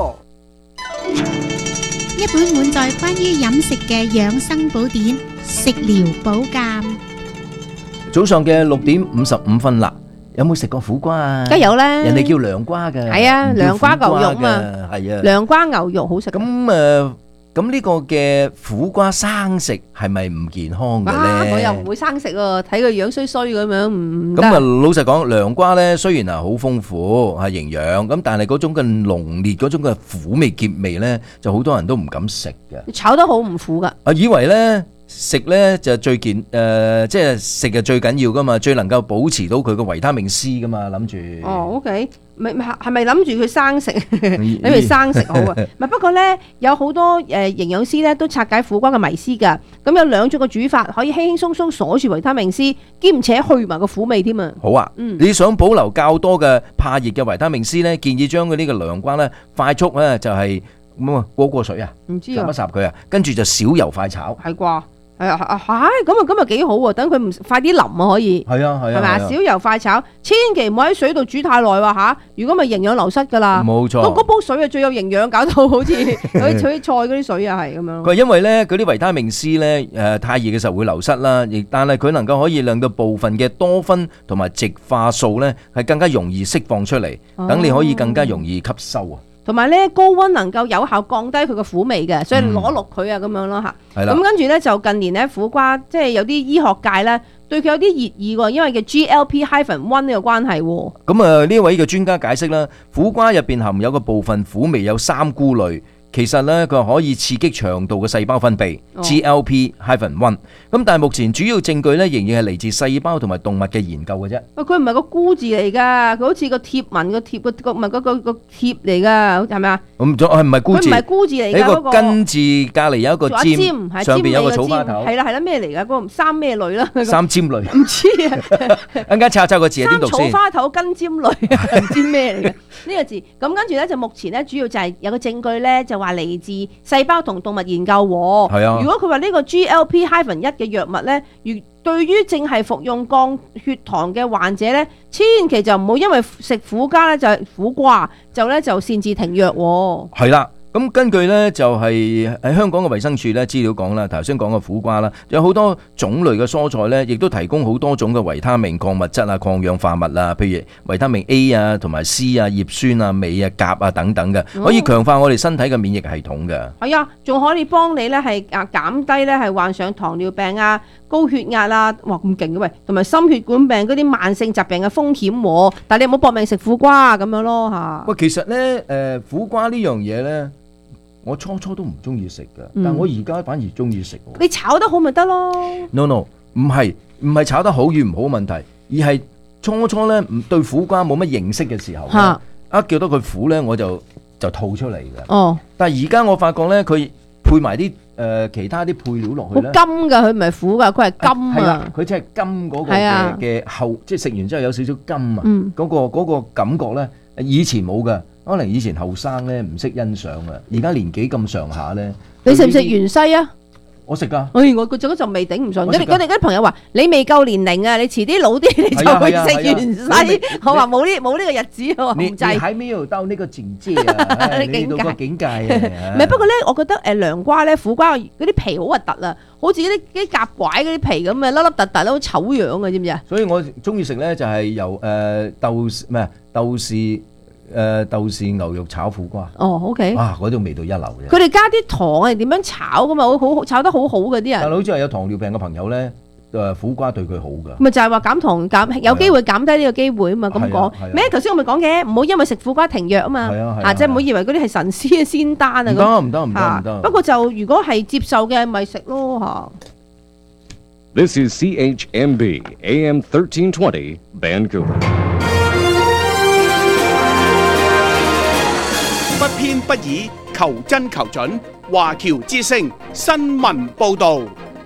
一本滿載關於飲食嘅養生寶典，食療保鑑。 早上嘅六點五十五分啦，有冇食過苦瓜啊？ 梗係有啦， 人哋叫涼瓜㗎。 係啊，涼瓜牛肉嘛， 係啊， 涼瓜牛肉好食。 咁誒。咁呢個嘅苦瓜生食係咪唔健康嘅咧？ 我又唔會生食喎，睇佢樣衰衰咁樣唔得。 咁啊，老實講，涼瓜咧雖然係好豐富係營養，咁但係嗰種嘅濃烈嗰種嘅苦味澀味咧，就好多人都唔敢食嘅。 炒得好唔苦㗎。啊， 以為咧食咧就最健誒、呃，即係食嘅最緊要㗎嘛，最能夠保持到佢嘅維他命 C 㗎嘛，諗住。 哦 ，OK。咪咪係咪諗住佢生食？諗住生食好啊！咪不過咧，有好多誒營養師咧都拆解苦瓜嘅迷思㗎。咁有兩種嘅煮法，可以輕輕鬆鬆鎖住維他命 C，兼且去埋個苦味添啊！ 好啊，嗯、你想保留較多嘅怕熱嘅維他命 C 咧，建議將佢呢個涼瓜咧快速咧就係咁啊過過水啊， 唔知啊， 烚一烚佢啊，跟住就少油快炒。 係啩？係啊，係咁啊，咁啊幾好喎！等佢唔快啲腍啊，可以。係啊，係啊， 係咪？少油快炒，千祈唔好喺水度煮太耐喎嚇！如果咪營養流失㗎啦。 冇錯。 嗰煲水啊最有營養，搞到好似好似菜嗰啲水啊係咁樣。 佢因為咧嗰啲維他命 C 咧誒太熱嘅時候會流失啦，亦但係佢能夠可以令到部分嘅多酚同埋植化素咧係更加容易釋放出嚟，等你可以更加容易吸收啊。 同埋咧高溫能夠有效降低佢嘅苦味嘅，所以攞落佢啊咁樣咯嚇。 係啦。 咁跟住咧就近年咧苦瓜即係有啲醫學界咧對佢有啲熱議喎，因為嘅 G L P 一 呢個關係喎。咁啊呢位嘅專家解釋啦，苦瓜入邊含有個部分苦味有三菇類。其實咧，佢可以刺激腸道嘅細胞分泌 G L P 一。咁但係目前主要證據咧，仍然係嚟自細胞同埋動物嘅研究嘅啫。 佢唔係個菇字嚟㗎，佢好似個貼文個貼個個唔係嗰個個貼嚟㗎，係咪啊？ 咁咗係唔係菇字？ 佢唔係菇字嚟㗎， 呢個根字隔離有一個尖，上邊有個草花頭。 係啦係啦，咩嚟㗎？嗰個三咩類啦？ 三尖類。 唔知啊。 一陣抄抄個字係點讀先？ 草花頭根尖類，唔知咩嚟嘅呢個字。咁跟住咧就目前咧主要就係有個證據咧就話嚟自細胞同動物研究喎。係啊。如果佢話呢個 G L P 一 嘅藥物咧，如對於正係服用降血糖嘅患者咧，千祈就唔好因為食苦瓜咧就係苦瓜就咧就擅自停藥喎。 係啦。咁根據咧就係喺香港嘅衛生署咧資料講啦，頭先講嘅苦瓜啦，有好多種類嘅蔬菜咧，亦都提供好多種嘅維他命、礦物質啊、抗氧化物啊，譬如維他命 A 啊、同埋 C 啊、葉酸啊、鎂啊、鉀啊等等嘅，可以強化我哋身體嘅免疫系統嘅。係啊， 仲可以幫你咧係啊減低咧係患上糖尿病啊、高血壓啊，哇咁勁嘅喂，同埋心血管病嗰啲慢性疾病嘅風險喎。但係你唔好搏命食苦瓜咁樣咯嚇。喂， 其實咧誒苦瓜呢樣嘢咧。我初初都唔中意食㗎，但我而家反而中意食。 你炒得好咪得咯 ？No no，唔係唔係炒得好與唔好問題，而係初初咧唔對苦瓜冇乜認識嘅時候，啊一叫到佢苦咧，我就就吐出嚟嘅。哦，但係而家我發覺咧，佢配埋啲誒其他啲配料落去咧， 甘㗎，佢唔係苦㗎，佢係甘啊。係啦， 佢即係甘嗰個嘅嘅後，即係食完之後有少少甘啊。嗯，嗰個嗰個感覺咧，以前冇㗎。可能以前後生咧唔識欣賞啊，而家年紀咁上下咧， 你食唔食芫茜啊？ 我食噶。 哎，我嗰陣味頂唔順。我哋我哋嗰啲朋友話：你未夠年齡啊，你遲啲老啲你就會食芫茜。我話冇呢冇呢個日子喎，控制。 你喺邊度兜呢個境界啊？你到個境界啊！ 唔係不過咧，我覺得誒涼瓜咧苦瓜嗰啲皮好核突啊，好似啲啲夾拐嗰啲皮咁啊，粒粒突突都好醜樣啊，知唔知啊？ 所以我中意食咧就係由誒豆咩豆豉。誒誒豆豉牛肉炒苦瓜。 哦 ，OK。 哇，嗰種味道一流嘅。 佢哋加啲糖係點樣炒噶嘛？好好炒得好好嘅啲人。 但係好似係有糖尿病嘅朋友咧，誒苦瓜對佢好㗎。 咪就係話減糖減有機會減低呢個機會啊嘛，咁講咩？頭先我咪講嘅，唔好因為食苦瓜停藥啊嘛，啊即係唔好以為嗰啲係神仙嘅仙丹啊。 唔得唔得唔得唔得。 不過就如果係接受嘅，咪食咯嚇。 This is C H M B A M thirteen twenty Vancouver。 不偏不倚，求真求準。華僑之聲新聞報導。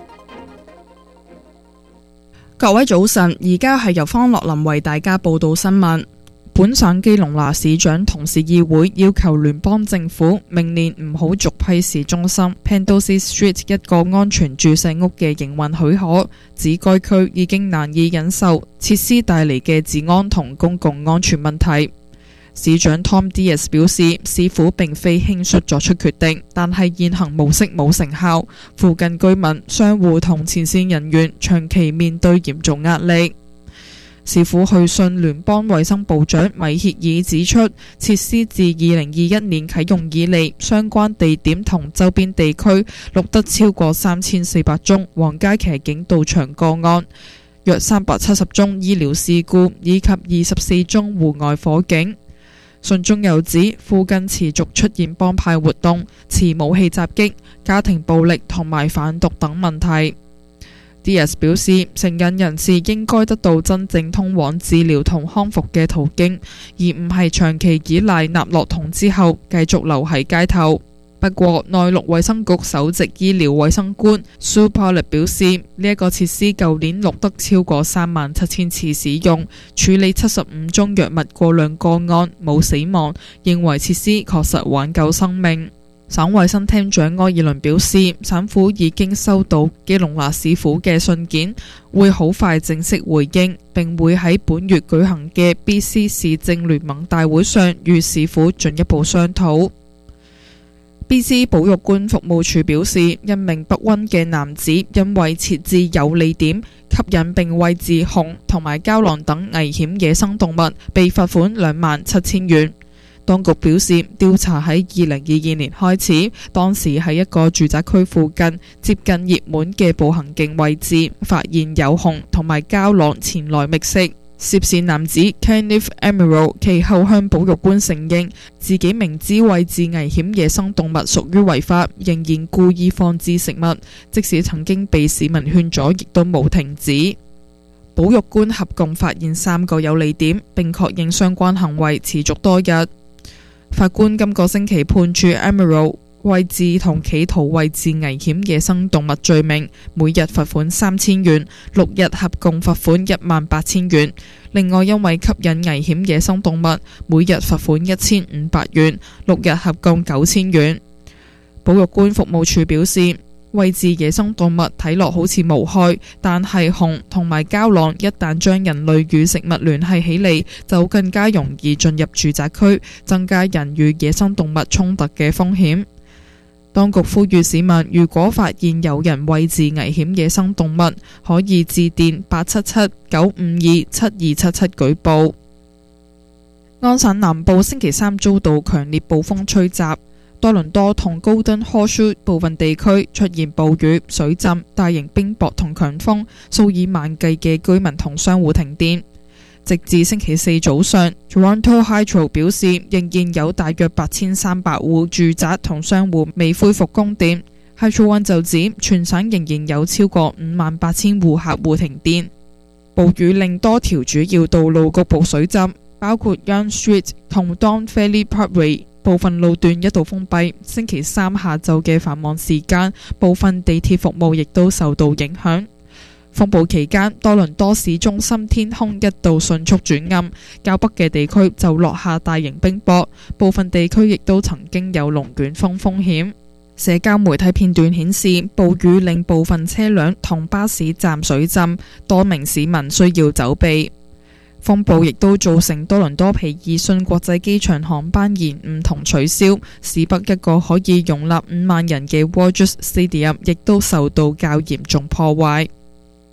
各位早晨，而家係由方樂林為大家報道新聞。本省基隆拿市長同市議會要求聯邦政府明年唔好續批市中心 Pendosi Street 一個安全注射屋嘅營運許可，指該區已經難以忍受設施帶嚟嘅治安同公共安全問題。市長 Tom Diaz 表示，市府並非輕率作出決定，但係現行模式冇成效，附近居民、商戶同前線人員長期面對嚴重壓力。市府去信聯邦衛生部長米歇爾指出，設施自二零二一年啟用以嚟，相關地點同周邊地區錄得超過三千四百宗皇家騎警到場個案，約三百七十宗醫療事故以及二十四宗戶外火警。信中又指，附近持續出現幫派活動、持武器襲擊、家庭暴力同埋販毒等問題。Diaz 表示，成癮人士應該得到真正通往治療同康復嘅途徑，而唔係長期依賴納洛酮之後繼續留喺街頭。不過，內陸衛生局首席醫療衛生官 Sue Pollard 表示，呢、這、一個設施舊年錄得超過三萬七千次使用，處理七十五宗藥物過量個案，冇死亡，認為設施確實挽救生命。省衛生廳長埃爾倫表示，省府已經收到基隆拿市府嘅信件，會好快正式回應，並會喺本月舉行嘅 B C 市政聯盟大會上與市府進一步商討。B C 保育官服務處表示，一名北溫嘅男子因為設置有利點吸引並餵飼熊同埋郊狼等危險野生動物，被罰款兩萬七千元。當局表示，調查喺二零二二年開始，當時喺一個住宅區附近接近熱門嘅步行徑位置，發現有熊同埋郊狼前來覓食。涉事男子 Kenneth Emerald 其後向保育官承認，自己明知餵飼危險野生動物屬於違法，仍然故意放置食物，即使曾經被市民勸阻，亦都冇停止。保育官合共發現三個有利點，並確認相關行為持續多日。法官今個星期判處 Emerald 餵飼同企圖餵飼危險野生動物罪名，每日罰款三千元，六日合共罰款一萬八千元。另外，因為吸引危險野生動物，每日罰款一千五百元，六日合共九千元。保育官服務處表示，餵飼野生動物睇落好似無害，但係熊同埋郊狼一旦將人類與食物聯繫起嚟，就更加容易進入住宅區，增加人與野生動物衝突嘅風險。當局呼籲市民，如果發現有人餵飼危險野生動物，可以致電八七七九五二七二七七舉報。安省南部星期三遭到強烈暴風吹襲，多倫多同 Golden Horseshoe 部分地區出現暴雨、水浸、大型冰雹同強風，數以萬計嘅居民同商戶停電。直至星期四早上 Toronto Hydro 表示，仍然有大約八千三百戶住宅同商戶未恢復供電。Hydro One 就指，全省仍然有超過五萬八千戶客戶停電。暴雨令多條主要道路局部水浸，包括 Yonge Street 同 Don Valley Parkway 部分路段一度封閉。星期三下晝嘅繁忙時間，部分地鐵服務亦都受到影響。風暴期間，多倫多市中心天空一度迅速轉暗，較北嘅地區就落下大型冰雹，部分地區亦都曾經有龍捲風風險。社交媒體片段顯示，暴雨令部分車輛同巴士站水浸，多名市民需要走避。風暴亦都造成多倫多皮爾遜國際機場航班延誤同取消，市北一個可以容納五萬人嘅 Rogers Stadium 亦都受到較嚴重破壞。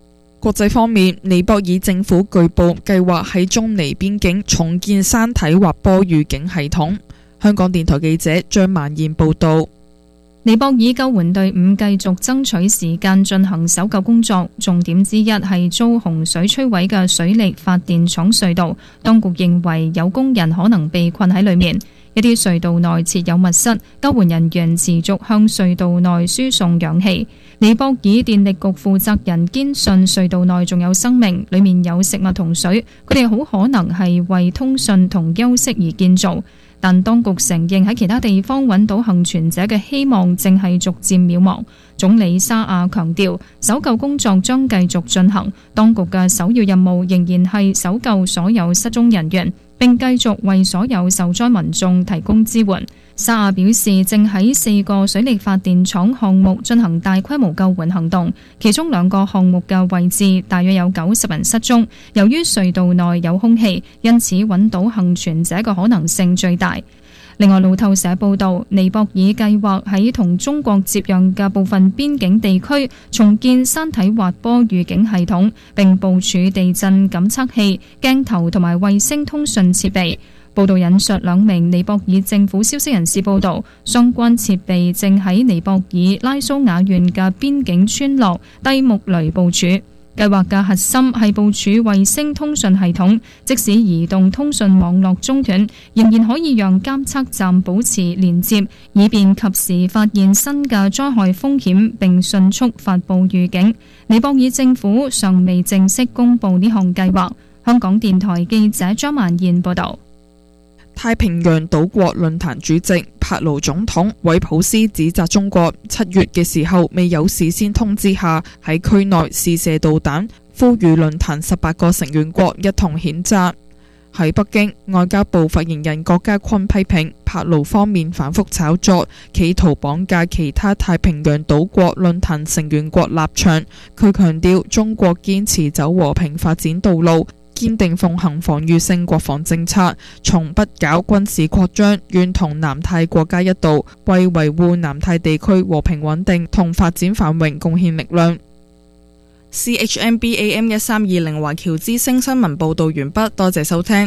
國際方面，尼泊爾政府據報計劃喺中尼邊境重建山體滑坡預警系統。香港電台記者張曼燕報道。 尼泊爾救援隊伍繼續爭取時間進行搜救工作，重點之一係遭洪水摧毀嘅水力發電廠隧道。當局認為有工人可能被困喺裏面，一啲隧道內設有密室，救援人員持續向隧道內輸送氧氣。尼泊爾電力局負責人堅信隧道內仲有生命，裏面有食物同水，佢哋好可能係為通訊同休息而建造。但當局承認喺其他地方揾到幸存者嘅希望正係逐漸渺茫。總理沙亞強調，搜救工作將繼續進行，當局嘅首要任務仍然係搜救所有失蹤人員，並繼續為所有受災民眾提供支援。沙亞表示，正喺四個水力發電廠項目進行大規模救援行動，其中兩個項目嘅位置大約有九十人失蹤。由於隧道內有空氣，因此揾到幸存者嘅可能性最大。另外，路透社報道，尼泊爾計劃喺同中國接壤嘅部分邊境地區重建山體滑坡預警系統，並部署地震感測器、鏡頭同埋衛星通訊設備。報道引述兩名尼泊爾政府消息人士報道，相關設備正喺尼泊爾拉蘇瓦縣嘅邊境村落低木雷部署。計劃嘅核心係部署衛星通訊系統，即使移動通訊網絡中斷，仍然可以讓監測站保持連接，以便及時發現新嘅災害風險並迅速發布預警。尼泊爾政府尚未正式公布呢項計劃。香港電台記者張曼燕報道。 太平洋島國論壇主席帕勞總統韋普斯指責中國七月嘅時候未有事先通知下喺區內試射導彈，呼籲論壇十八個成員國一同譴責。喺北京，外交部發言人郭家坤批評帕勞方面反覆炒作，企圖綁架其他太平洋島國論壇成員國立場。佢強調中國堅持走和平發展道路，堅定奉行防禦性國防政策，從不搞軍事擴張，願同南太國家一道，為維護南太地區和平穩定同發展繁榮貢獻力量。C H M B A M 一三二零華僑之聲新聞報道完畢，多謝收聽。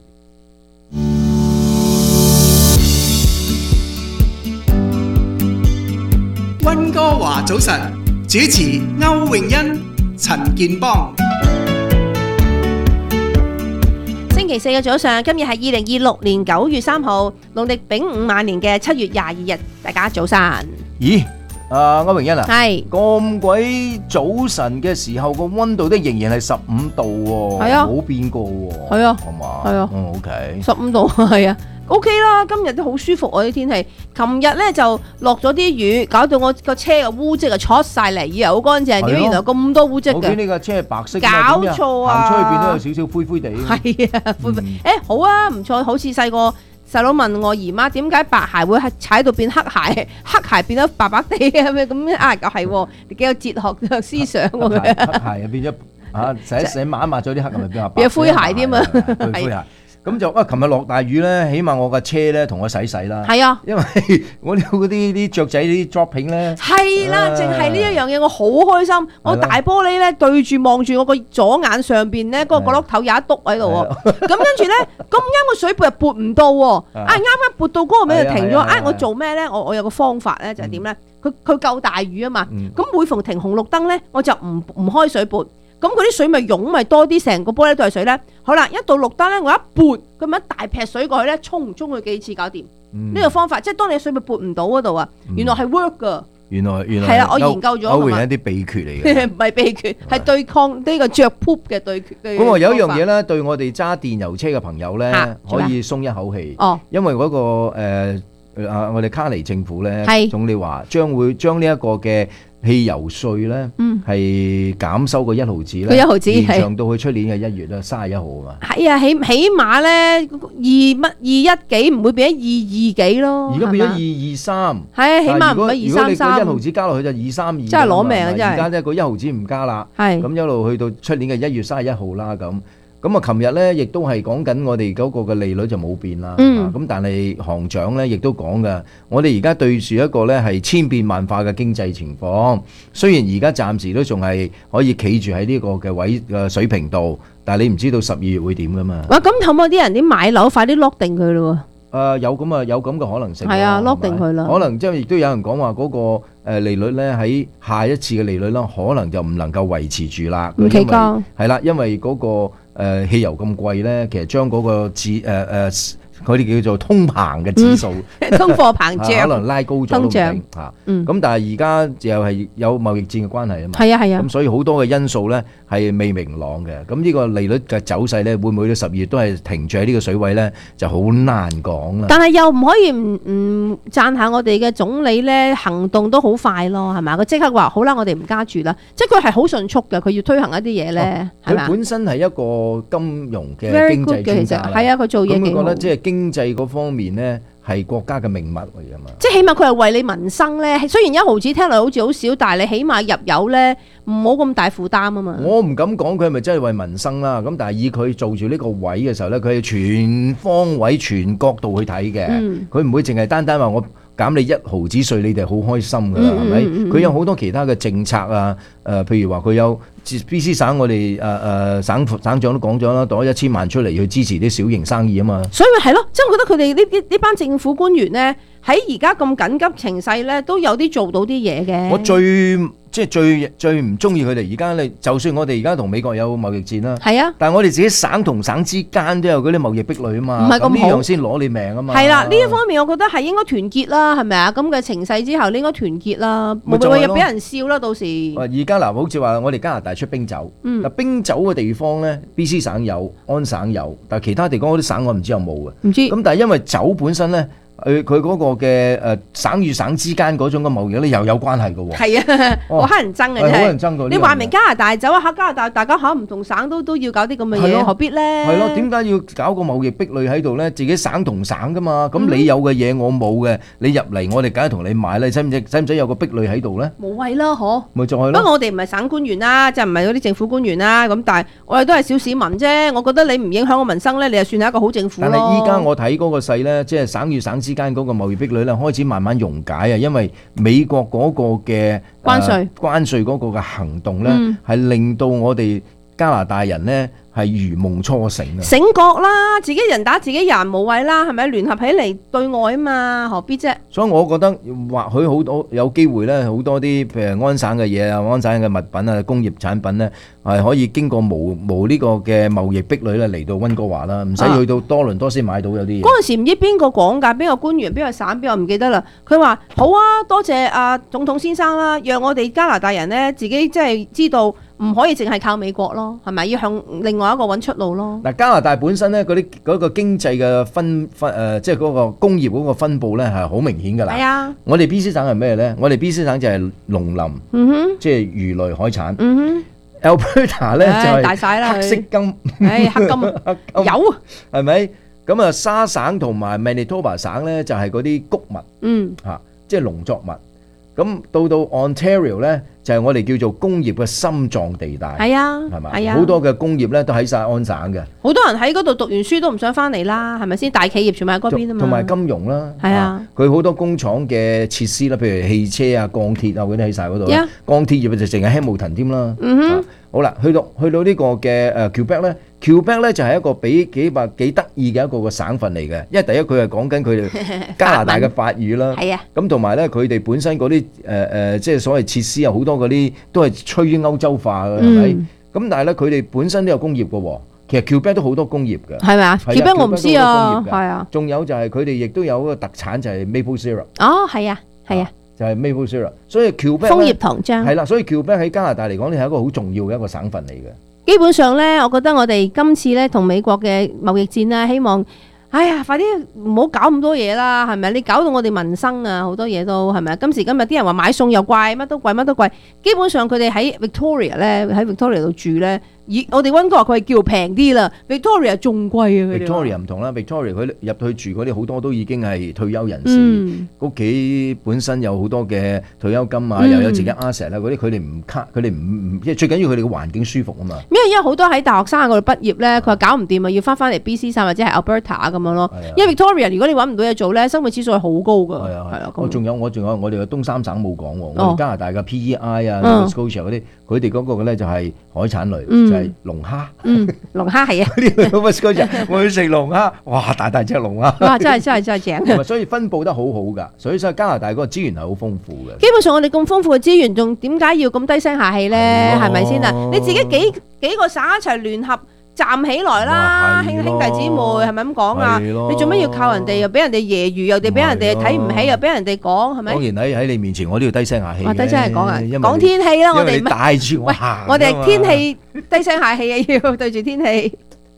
溫哥華早晨，主持歐詠欣、陳健邦。 星期四嘅早上，今日係二零二六年九月三號，農曆丙午晚年嘅七月廿二日，大家早晨。 咦？啊，歐詠欣啊， 係咁鬼早晨嘅時候個溫度都仍然係十五度喎， 係啊， 冇變過喎， 係啊， 係嘛， 係啊， 嗯 OK， 十五度係啊 ，OK 啦，今日都好舒服啊啲天氣。琴日咧就落咗啲雨，搞到我個車嘅污漬啊出晒嚟，以為好乾淨，點解原來咁多污漬嘅？ 我見呢架車係白色， 搞錯啊！ 行出去變都有少少灰灰地。 係啊，灰灰，誒好啊，唔錯，好似細個。細佬問我姨媽點解白鞋會係踩到變黑鞋，黑鞋變咗白白地嘅咁樣咁啊？又係喎，幾有哲學思想喎。 黑鞋又變咗啊！洗洗抹一抹咗啲黑，咪變白。 變咗灰鞋添啊！ 灰鞋。咁就啊，琴日落大雨咧，起碼我架車咧同我洗洗啦。 係啊， 因為我有嗰啲啲雀仔啲 dropping 咧。係啦，淨係呢一樣嘢，我好開心。我大玻璃咧對住望住我個左眼上邊咧，嗰個角落頭有一篤喺度喎。咁跟住咧，咁啱個水撥又撥唔到喎。啊，啱啱撥到嗰個位就停咗。啊，我做咩咧？我我有個方法咧，就係點咧？佢佢夠大雨啊嘛。咁每逢停紅綠燈咧，我就唔唔開水撥。咁嗰啲水咪湧咪多啲，成個玻璃都係水咧。好啦，一到綠燈咧，我一撥，咁樣一大劈水過去咧，沖唔沖佢幾次搞掂？呢、嗯、個方法，即係當你水咪撥唔到嗰度啊，原來係 work 噶。原來原來係啦，我研究咗。歐詠欣啲秘訣嚟嘅，唔係秘訣，係對抗呢個着 poop 嘅對決。 咁我有一樣嘢咧，對我哋揸電油車嘅朋友咧，啊、可以鬆一口氣。哦，因為嗰、那個誒啊、呃，我哋卡尼政府咧，總理話將會將呢一個嘅汽油稅咧，係減收個一毫子咧，一毫子延長到去出年嘅一月啦，三十一號啊嘛。係啊，起起碼咧二乜二一幾唔會變咗二二幾咯。而家變咗二二三。係啊，起碼唔係二三三。如果你個一毫子加落去就二三二。真係攞命啊！真係。而家咧個一毫子唔加啦。係。咁一路去到出年嘅一月三十一號啦咁。 咁啊，琴日咧亦都係講緊我哋嗰個嘅利率就冇變啦。嗯。咁但係行長咧亦都講㗎，我哋而家對住一個咧係千變萬化嘅經濟情況。雖然而家暫時都仲係可以企住喺呢個嘅位嘅水平度，但係你唔知道十二月會點㗎嘛。 哇！咁可唔可以啲人啲買樓快啲 lock 定佢咯喎？ 誒、呃、有咁啊，有咁嘅可能性。 係啊 ，lock 定佢啦。可能即係亦都有人講話嗰個利率咧，喺下一次嘅利率啦，可能就唔能夠維持住啦。 唔企高。 係啦，因為嗰、嗰個、呃、汽油咁貴咧，其實將嗰個指誒誒佢哋叫做通膨嘅指數， 嗯、通貨膨脹， 可能拉高咗都唔定嚇。咁、嗯、但係而家又係有貿易戰嘅關係啊嘛。 係啊係啊。 咁所以好多嘅因素咧係未明朗嘅。咁呢個利率嘅走勢咧，會唔會到十二月都係停住喺呢個水位咧？就好難講啦。 但係又唔可以唔唔讚下我哋嘅總理咧，行動都好快咯，係咪？佢即刻話好啦，我哋唔加住啦。即係佢係好迅速嘅，佢要推行一啲嘢咧，係咪？ 佢本身係一個金融嘅經濟專家啦。 係啊，佢做嘢幾好。 咁佢覺得即係經濟嗰方面咧係國家嘅命脈嚟㗎嘛。 即係起碼佢係為你民生咧，雖然一毫子聽落好似好少，但係你起碼入油咧唔好咁大負擔啊嘛。 我唔敢講佢係咪真係為民生啦，咁但係以佢做住呢個位嘅時候咧，佢係全方位、全角度去睇嘅。佢、嗯、唔會淨係單單話我減你一毫子稅，你哋好開心㗎啦，係、嗯、咪？佢、嗯、有好多其他嘅政策啊，誒、呃，譬如話佢有 B C 省我哋誒誒省省長都講咗啦，攞一千萬出嚟去支持啲小型生意啊嘛。 所以咪係咯，即係我覺得佢哋呢啲呢班政府官員咧，喺而家咁緊急情勢咧，都有啲做到啲嘢嘅。 我最即係最最唔中意佢哋而家你，就算我哋而家同美國有貿易戰啦， 係啊， 但係我哋自己省同省之間都有嗰啲貿易壁壘啊嘛， 唔係咁好， 呢樣先攞你命啊嘛。 係啦，呢一方面我覺得係應該團結啦，係咪啊？咁嘅情勢之後，你應該團結啦，冇冇又俾人笑啦，到時。 而家嗱，好似話我哋加拿大出冰酒，嗱、嗯、冰酒嘅地方咧 ，B C 省有，安省有，但係其他地方嗰啲省我唔知有冇嘅。 唔知。 咁但係因為酒本身咧。佢佢嗰個嘅誒省與省之間嗰種嘅貿易咧又有關係嘅喎。係啊，好乞人憎嘅真係。 好人憎嘅。 你話明加拿大走啊，嚇加拿大大家嚇唔同省都都要搞啲咁嘅嘢，何必咧？ 係咯，點解要搞個貿易壁壘喺度咧？自己省同省㗎嘛，咁你有嘅嘢我冇嘅，你入嚟我哋梗係同你買啦，使唔使使唔使有個壁壘喺度咧？ 冇謂啦，嗬。 咪就係咯。 不過我哋唔係省官員啦，即係唔係嗰啲政府官員啦，咁但係我哋都係小市民啫。我覺得你唔影響我民生咧，你就算係一個好政府咯。 但係依家我睇嗰個勢咧，即係省與省之間嗰個貿易壁壘咧開始慢慢溶解啊，因為美國嗰個嘅關稅關稅嗰個嘅行動咧，係、嗯、令到我哋加拿大人咧係如夢初醒啊！ 醒覺啦，自己人打自己人無謂啦，係咪聯合起嚟對外啊嘛？何必啫？ 所以我覺得或許好多有機會咧，好多啲譬如安省嘅嘢啊、安省嘅物品啊、工業產品咧，係可以經過無無呢個嘅貿易壁壘咧嚟到溫哥華啦，唔使去到多倫多先買到有啲嘢。嗰、啊、陣時唔知邊個講㗎，邊個官員、邊個省、邊個唔記得啦。佢話好啊，多謝啊總統先生啦，讓我哋加拿大人咧自己即係知道。唔可以淨係靠美國咯，係咪要向另外一個揾出路咯？嗱，加拿大本身咧嗰啲嗰個經濟嘅分分誒，即係嗰個工業嗰個分佈咧係好明顯㗎啦。係啊，我哋 B C 省係咩咧？我哋 B C 省就係農林，嗯哼，即係魚類海產，嗯哼。Alberta 咧就係黑色金， 誒黑金有， 係咪？咁啊，沙省同埋 Manitoba 省咧就係嗰啲穀物，嗯嚇，即係農作物。咁到到 Ontario 咧，就係、是、我哋叫做工業嘅心臟地帶。係啊，係嘛？係啊，好多嘅工業咧都喺晒安省嘅。好多人喺嗰度讀完書都唔想翻嚟啦，係咪先？大企業全部喺嗰邊啊嘛。 同埋金融啦， 係啊， 佢好多工廠嘅設施啦，譬如汽車啊、鋼鐵啊嗰啲喺晒嗰度。Yeah. 鋼鐵業就淨係 Hamilton 添啦。嗯哼。啊、好啦，去到去到呢個嘅誒 Quebec 咧。Quebec 咧就係一個比幾百幾得意嘅一個個省份嚟嘅，因為第一佢係講緊佢哋加拿大嘅法語啦，係啊，咁同埋咧佢哋本身嗰啲誒誒即係所謂設施啊，好多嗰啲都係趨於歐洲化嘅，係咪？咁但係咧佢哋本身都有工業嘅喎，其實 Quebec 都好多工業嘅，係咪啊 ？Quebec 我唔知啊，係啊，仲有就係佢哋亦都有一個特產就係 maple syrup。哦，係啊，係啊，就係 maple syrup，所以 Quebec 楓葉糖漿係啦，所以 Quebec 喺加拿大嚟講，你係一個好重要嘅一個省份嚟嘅。基本上咧，我覺得我哋今次咧同美國嘅貿易戰啦，希望，哎呀，快啲唔好搞咁多嘢啦，係咪？你搞到我哋民生啊，好多嘢都係咪？今時今日啲人話買餸又貴，乜都貴，乜都貴。基本上佢哋喺 Victoria 咧，喺 Victoria 度住咧， 以我哋溫哥華佢係叫平啲啦 ，Victoria 仲貴啊佢哋。 Victoria 唔同啦 ，Victoria 佢入去住嗰啲好多都已經係退休人士，屋企、嗯、本身有好多嘅退休金啊，嗯、又有自己 asset 啦，嗰啲佢哋唔卡，佢哋唔唔，即係最緊要佢哋嘅環境舒服啊嘛。 因為因為好多喺大學生嗰度畢業咧，佢話搞唔掂啊，要翻翻嚟 B C 省或者係 Alberta 咁樣咯。因為 Victoria 如果你揾唔到嘢做咧，生活指數係好高㗎。係啊係啊，我仲有我仲有我哋嘅東三省冇講喎，我哋加拿大嘅 P E I 啊、Nova Scotia 嗰啲，佢哋嗰個咧就係海產類，就係龍蝦。嗯，龍蝦係啊。 Nova Scotia 我去食龍蝦，哇大大隻龍蝦。 哇！真係真係真係正。 所以分佈得好好㗎，所以所以加拿大嗰個資源係好豐富嘅。 基本上我哋咁豐富嘅資源，仲點解要咁低聲下氣咧？係咪先啊？你自己幾幾個省一齊聯合站起來啦，兄兄弟姊妹係咪咁講啊？你做咩要靠人哋？又俾人哋揶揄，又哋俾人哋睇唔起，又俾人哋講，係咪？ 當然喺喺你面前，我都要低聲下氣。 低聲係講啊，講天氣啦，我哋帶住我行。 我哋天氣低聲下氣啊，要對住天氣。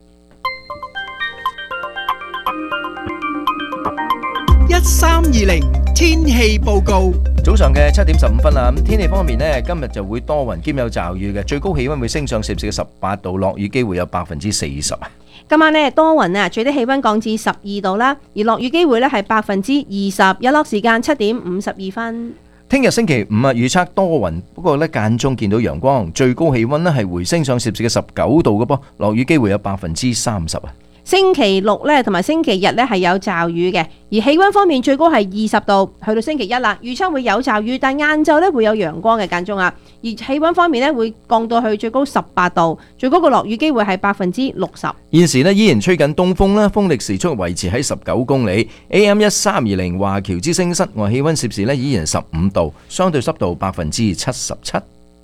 一三二零天氣報告， 早上嘅七點十五分啦。咁天氣方面呢，今日就會多雲兼有驟雨嘅，最高氣溫會升上攝氏嘅十八度，落雨機會有百分之四十啊。 今晚呢多雲啊，最低氣溫降至十二度啦，而落雨機會呢係百分之二十，日落時間七點五十二分。 聽日星期五啊，預測多雲，不過呢間中見到陽光，最高氣溫呢係回升上攝氏嘅十九度嘅噃，落雨機會有百分之三十啊。 星期六咧同埋星期日咧係有驟雨嘅，而氣溫方面最高係二十度，去到星期一啦，預測會有驟雨，但晏晝咧會有陽光嘅間中啊。而氣溫方面咧會降到去最高十八度，最高嘅落雨機會係百分之六十。 現時咧依然吹緊東風啦，風力時速維持喺十九公里。A M 一三二零華僑之聲室外氣溫攝氏咧依然十五度，相對濕度百分之七十七。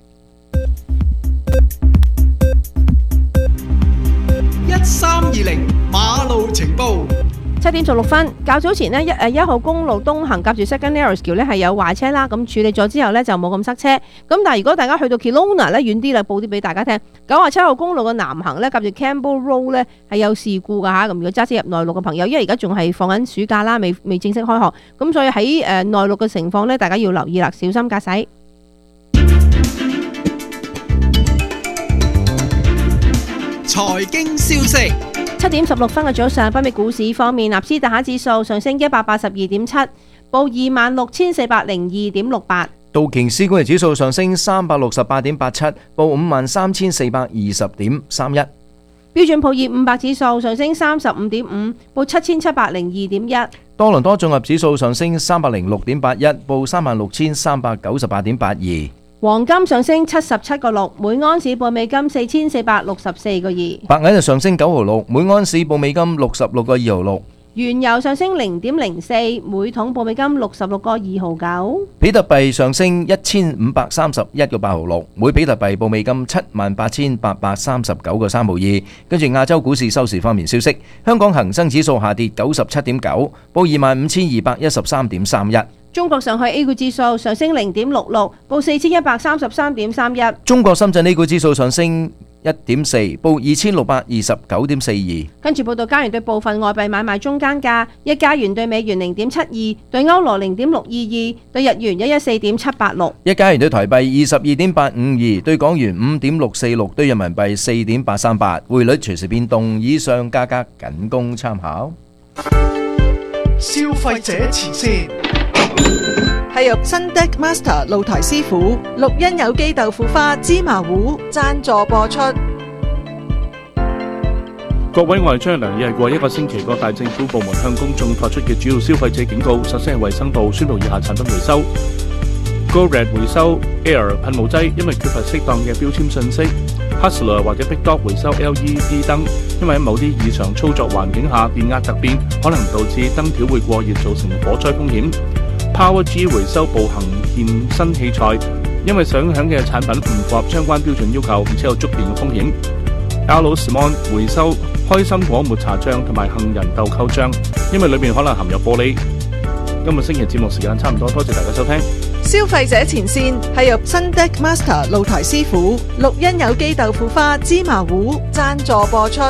一三二零馬路情報， 七點十六分。較早前呢，一誒一號公路東行夾住 Second Narrows 橋呢係有壞車啦，咁處理咗之後呢，就冇咁塞車。咁但係如果大家去到 Kelowna 呢遠啲啦，報啲俾大家聽。九十七號公路嘅南行呢，夾住 Campbell Road 呢係有事故㗎嚇。咁如果揸車入內陸嘅朋友，因為而家仲係放緊暑假啦，未未正式開學，咁所以喺誒內陸嘅情況呢，大家要留意啦，小心駕駛。 財經消息， 七點十六分嘅早上，北美股市方面，納斯達克指數上升一百八十二點七，報二萬六千四百零二點六八。 道瓊斯工業指數上升三百六十八點八七，報五萬三千四百二十點三一。 標準普爾五百指數上升三十五點五，報七千七百零二點一。 多倫多綜合指數上升三百零六點八一，報三萬六千三百九十八點八二。 黃金上升七十七個六，每盎司報美金四千四百六十四個二。 白銀就上升九毫六，每盎司報美金六十六個二毫六。 原油上升零點零四，每桶報美金六十六個二毫九。 比特幣上升一千五百三十一個八毫六，每比特幣報美金七萬八千八百三十九個三毫二。跟住亞洲股市收市方面消息，香港恒生指數下跌九十七點九，報二萬五千二百一十三點三一。 中國上海 A 股指數上升零點六六，報四千一百三十三點三一。 中國深圳 A 股指數上升一點四，報二千六百二十九點四二。 跟住報道加元對部分外幣買賣中間價：一加元對美元零點七二，對歐羅零點六二二，對日元一一四點七八六。 一加元對台幣二十二點八五二，對港元五點六四六，對人民幣四點八三八。匯率隨時變動，以上價格僅供參考。 消費者前線。 係由新 Deck Master 露台師傅、綠茵有機豆腐花、芝麻糊贊助播出。 各位，我係張良，已係過一個星期，各大政府部門向公眾發出嘅主要消費者警告。首先係衛生部宣布以下產品回收 ：Go Red 回收 Air 噴霧劑，因為缺乏適當嘅標籤信息 ；Hustler 或者 Big Dog 回收 L E D 燈，因為喺某啲異常操作環境下，電壓突變可能導致燈條會過熱，造成火災風險。Power G 回收步行健身器材，因為想響嘅產品唔符合相關標準要求，而且有觸電嘅風險。Aloe Small 回收開心果抹茶醬同埋杏仁豆蔻醬，因為裏面可能含有玻璃。今日星期節目時間差唔多，多謝大家收聽。 消費者前線係由新 Deck Master 露台師傅、綠茵有機豆腐花、芝麻糊贊助播出。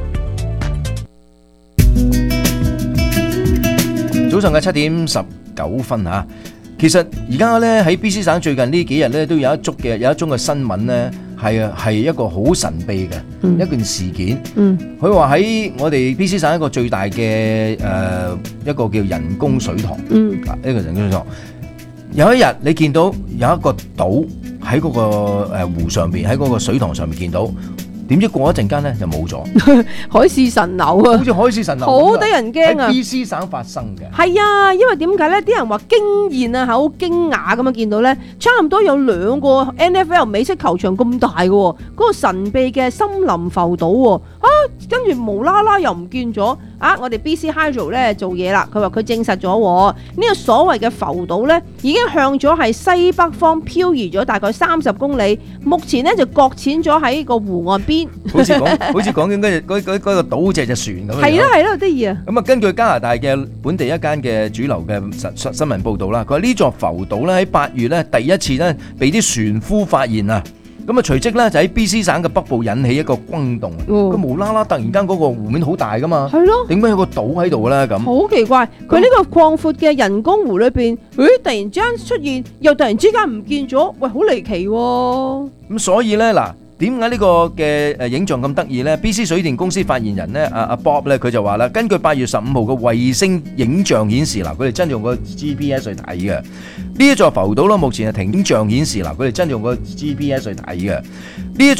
早上嘅七點十九分嚇，其實而家咧喺 B C 省最近呢幾日咧都有一宗嘅有一宗嘅新聞咧， 係啊，係一個好神秘嘅、嗯、一件事件。佢話喺我哋 B C 省一個最大嘅誒、呃、一個叫人工水塘，嗯，一個人工水塘。有一日你見到有一個島喺嗰個誒湖上邊，喺嗰個水塘上面見到。點知過一陣間咧就冇咗， 海市蜃樓啊！ 好似海市蜃樓， 好得人驚啊！ 喺 B C 省發生嘅。 係啊，因為點解咧？啲人話驚豔啊，好驚訝咁樣見到咧，差唔多有兩個 N F L 美式球場咁大嘅，嗰、那個神秘嘅森林浮島啊，跟住無啦啦又唔見咗啊！我哋 B C Hydro 咧做嘢啦，佢話佢證實咗呢、這個所謂嘅浮島咧，已經向咗係西北方漂移咗大概三十公里，目前咧就擱淺咗喺個湖岸邊。 好似講，好似講緊嗰嗰嗰嗰個島隻隻船咁樣。 係啦係啦，得意啊！ 咁啊，根據加拿大嘅本地一間嘅主流嘅新新聞報導啦，佢話呢座浮島咧喺八月咧第一次咧被啲船夫發現啊！咁啊，隨即咧就喺 B C 省嘅北部引起一個轟動。佢、哦、無啦啦突然間嗰個湖面好大噶嘛，係咯？點解有個島喺度咧？咁好奇怪！佢呢個擴闊嘅人工湖裏邊，誒突然之間出現，又突然之間唔見咗，喂，好離奇喎、哦！ 咁所以咧嗱。點解呢個嘅誒影像咁得意呢？ B C 水電公司發言人咧，阿阿 Bob 咧，佢就話啦，根據八月十五號嘅衛星影像顯示，嗱，佢哋真用個 G P S 去睇嘅。呢一座浮島啦，目前係停影像顯示，嗱，佢哋真用個 G P S 去睇嘅。呢一